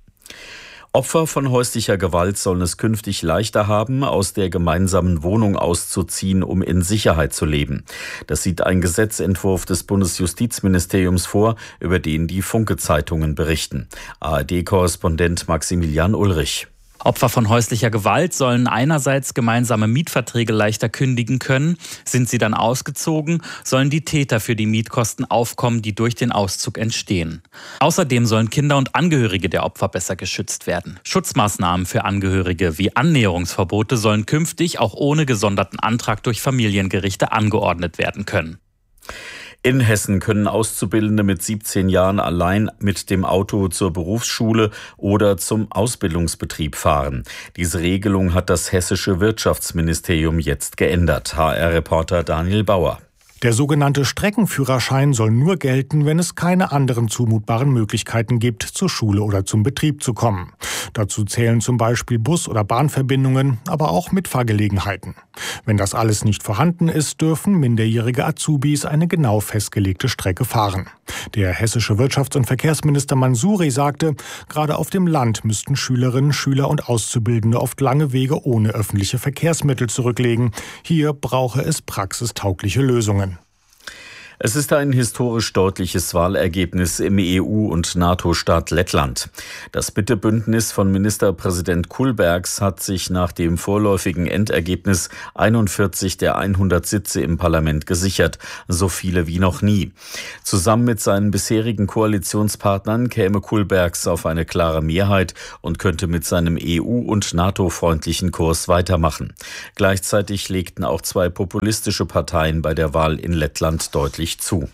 Opfer von häuslicher Gewalt sollen es künftig leichter haben, aus der gemeinsamen Wohnung auszuziehen, um in Sicherheit zu leben. Das sieht ein Gesetzentwurf des Bundesjustizministeriums vor, über den die Funke-Zeitungen berichten. ARD-Korrespondent Maximilian Ulrich. Opfer von häuslicher Gewalt sollen einerseits gemeinsame Mietverträge leichter kündigen können. Sind sie dann ausgezogen, sollen die Täter für die Mietkosten aufkommen, die durch den Auszug entstehen. Außerdem sollen Kinder und Angehörige der Opfer besser geschützt werden. Schutzmaßnahmen für Angehörige wie Annäherungsverbote sollen künftig auch ohne gesonderten Antrag durch Familiengerichte angeordnet werden können. In Hessen können Auszubildende mit 17 Jahren allein mit dem Auto zur Berufsschule oder zum Ausbildungsbetrieb fahren. Diese Regelung hat das hessische Wirtschaftsministerium jetzt geändert. HR-Reporter Daniel Bauer. Der sogenannte Streckenführerschein soll nur gelten, wenn es keine anderen zumutbaren Möglichkeiten gibt, zur Schule oder zum Betrieb zu kommen. Dazu zählen zum Beispiel Bus- oder Bahnverbindungen, aber auch Mitfahrgelegenheiten. Wenn das alles nicht vorhanden ist, dürfen minderjährige Azubis eine genau festgelegte Strecke fahren. Der hessische Wirtschafts- und Verkehrsminister Mansouri sagte, gerade auf dem Land müssten Schülerinnen, Schüler und Auszubildende oft lange Wege ohne öffentliche Verkehrsmittel zurücklegen. Hier brauche es praxistaugliche Lösungen. Es ist ein historisch deutliches Wahlergebnis im EU- und NATO-Staat Lettland. Das Bitte-Bündnis von Ministerpräsident Kullbergs hat sich nach dem vorläufigen Endergebnis 41 der 100 Sitze im Parlament gesichert, so viele wie noch nie. Zusammen mit seinen bisherigen Koalitionspartnern käme Kullbergs auf eine klare Mehrheit und könnte mit seinem EU- und NATO-freundlichen Kurs weitermachen. Gleichzeitig legten auch zwei populistische Parteien bei der Wahl in Lettland deutlich zu.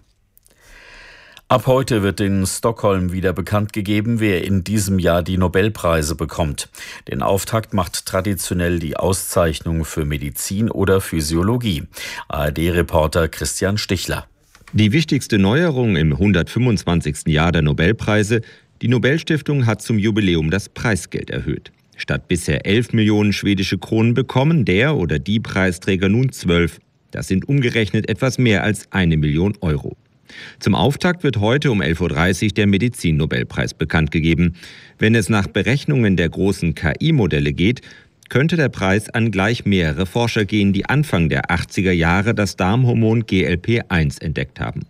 Ab heute wird in Stockholm wieder bekannt gegeben, wer in diesem Jahr die Nobelpreise bekommt. Den Auftakt macht traditionell die Auszeichnung für Medizin oder Physiologie. ARD-Reporter Christian Stichler. Die wichtigste Neuerung im 125. Jahr der Nobelpreise: die Nobelstiftung hat zum Jubiläum das Preisgeld erhöht. Statt bisher 11 Millionen schwedische Kronen bekommen der oder die Preisträger nun 12. Das sind umgerechnet etwas mehr als 1 Million Euro. Zum Auftakt wird heute um 11.30 Uhr der Medizin-Nobelpreis bekannt gegeben. Wenn es nach Berechnungen der großen KI-Modelle geht, könnte der Preis an gleich mehrere Forscher gehen, die Anfang der 80er Jahre das Darmhormon GLP-1 entdeckt haben.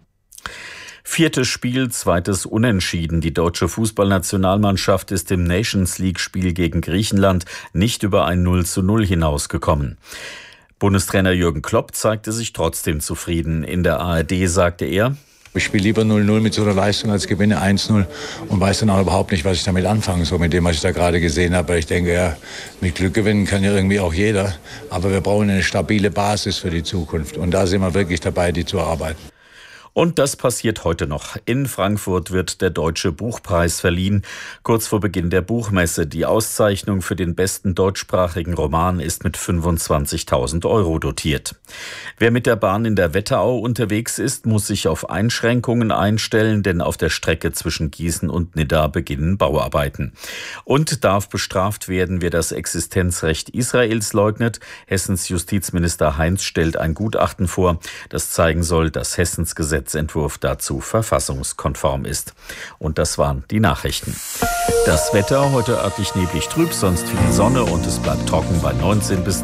Viertes Spiel, zweites Unentschieden. Die deutsche Fußballnationalmannschaft ist im Nations-League-Spiel gegen Griechenland nicht über ein 0:0 hinausgekommen. Bundestrainer Jürgen Klopp zeigte sich trotzdem zufrieden. In der ARD sagte er: Ich spiele lieber 0:0 mit so einer Leistung als gewinne 1:0 und weiß dann auch überhaupt nicht, was ich damit anfangen soll, mit dem, was ich da gerade gesehen habe. Weil ich denke, ja, mit Glück gewinnen kann ja irgendwie auch jeder. Aber wir brauchen eine stabile Basis für die Zukunft. Und da sind wir wirklich dabei, die zu erarbeiten. Und das passiert heute noch. In Frankfurt wird der Deutsche Buchpreis verliehen. Kurz vor Beginn der Buchmesse. Die Auszeichnung für den besten deutschsprachigen Roman ist mit 25.000 Euro dotiert. Wer mit der Bahn in der Wetterau unterwegs ist, muss sich auf Einschränkungen einstellen, denn auf der Strecke zwischen Gießen und Nidda beginnen Bauarbeiten. Und darf bestraft werden, wer das Existenzrecht Israels leugnet. Hessens Justizminister Heinz stellt ein Gutachten vor, das zeigen soll, dass Hessens Gesetzentwurf dazu verfassungskonform ist. Und das waren die Nachrichten. Das Wetter heute örtlich neblig trüb, sonst viel Sonne und es bleibt trocken bei 19 bis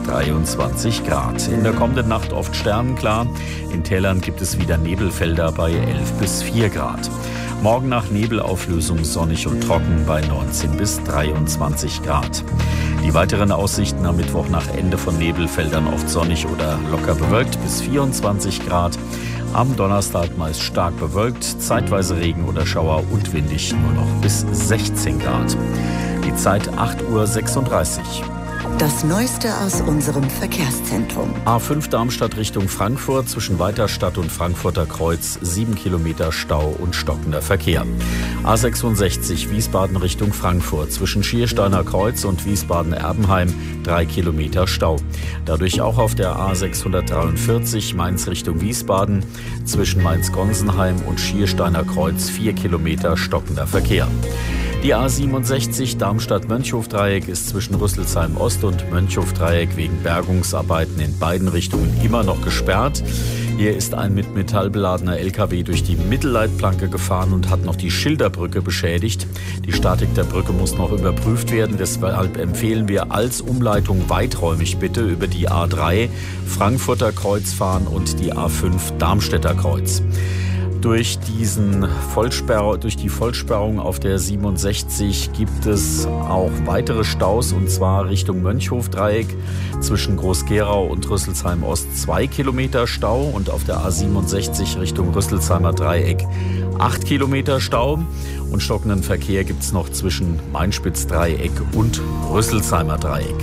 23 Grad. In der kommenden Nacht oft sternenklar. In Tälern gibt es wieder Nebelfelder bei 11 bis 4 Grad. Morgen nach Nebelauflösung sonnig und trocken bei 19 bis 23 Grad. Die weiteren Aussichten am Mittwoch nach Ende von Nebelfeldern oft sonnig oder locker bewölkt bis 24 Grad. Am Donnerstag meist stark bewölkt, zeitweise Regen oder Schauer und windig nur noch bis 16 Grad. Die Zeit 8:36 Uhr. Das Neueste aus unserem Verkehrszentrum. A5 Darmstadt Richtung Frankfurt, zwischen Weiterstadt und Frankfurter Kreuz 7 Kilometer Stau und stockender Verkehr. A66 Wiesbaden Richtung Frankfurt, zwischen Schiersteiner Kreuz und Wiesbaden-Erbenheim 3 Kilometer Stau. Dadurch auch auf der A643 Mainz Richtung Wiesbaden, zwischen Mainz-Gonsenheim und Schiersteiner Kreuz 4 Kilometer stockender Verkehr. Die A67 Darmstadt-Mönchhof-Dreieck ist zwischen Rüsselsheim Ost und Mönchhof-Dreieck wegen Bergungsarbeiten in beiden Richtungen immer noch gesperrt. Hier ist ein mit Metall beladener LKW durch die Mittelleitplanke gefahren und hat noch die Schilderbrücke beschädigt. Die Statik der Brücke muss noch überprüft werden. Deshalb empfehlen wir als Umleitung weiträumig bitte über die A3 Frankfurter Kreuz fahren und die A5 Darmstädter Kreuz. Durch die Vollsperrung auf der 67 gibt es auch weitere Staus, und zwar Richtung Mönchhof-Dreieck zwischen Groß-Gerau und Rüsselsheim Ost 2 Kilometer Stau und auf der A67 Richtung Rüsselsheimer Dreieck 8 Kilometer Stau. Und stockenden Verkehr gibt es noch zwischen Mainspitz-Dreieck und Rüsselsheimer Dreieck.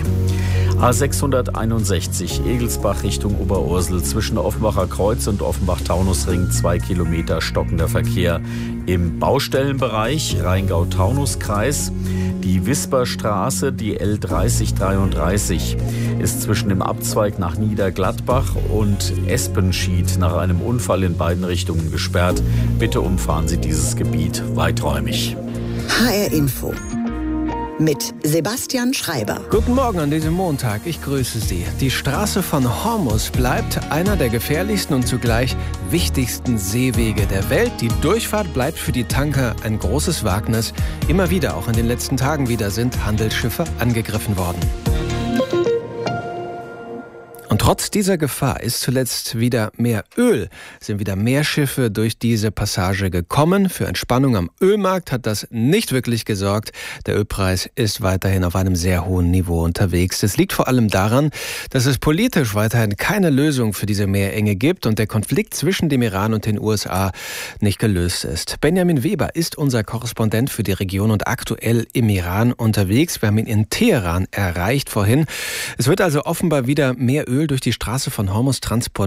A661 Egelsbach Richtung Oberursel, zwischen Offenbacher Kreuz und Offenbach-Taunusring 2 Kilometer stockender Verkehr im Baustellenbereich, Rheingau-Taunus-Kreis. Die Wisperstraße, die L3033, ist zwischen dem Abzweig nach Niedergladbach und Espenschied nach einem Unfall in beiden Richtungen gesperrt. Bitte umfahren Sie dieses Gebiet weiträumig. HR Info mit Sebastian Schreiber. Guten Morgen an diesem Montag, ich grüße Sie. Die Straße von Hormuz bleibt einer der gefährlichsten und zugleich wichtigsten Seewege der Welt. Die Durchfahrt bleibt für die Tanker ein großes Wagnis. Immer wieder, auch in den letzten Tagen wieder, sind Handelsschiffe angegriffen worden. Und trotz dieser Gefahr ist zuletzt wieder mehr Öl, sind wieder mehr Schiffe durch diese Passage gekommen. Für Entspannung am Ölmarkt hat das nicht wirklich gesorgt. Der Ölpreis ist weiterhin auf einem sehr hohen Niveau unterwegs. Das liegt vor allem daran, dass es politisch weiterhin keine Lösung für diese Meerenge gibt und der Konflikt zwischen dem Iran und den USA nicht gelöst ist. Benjamin Weber ist unser Korrespondent für die Region und aktuell im Iran unterwegs. Wir haben ihn in Teheran erreicht vorhin. Es wird also offenbar wieder mehr Öl durch die Straße von Hormuz transportiert.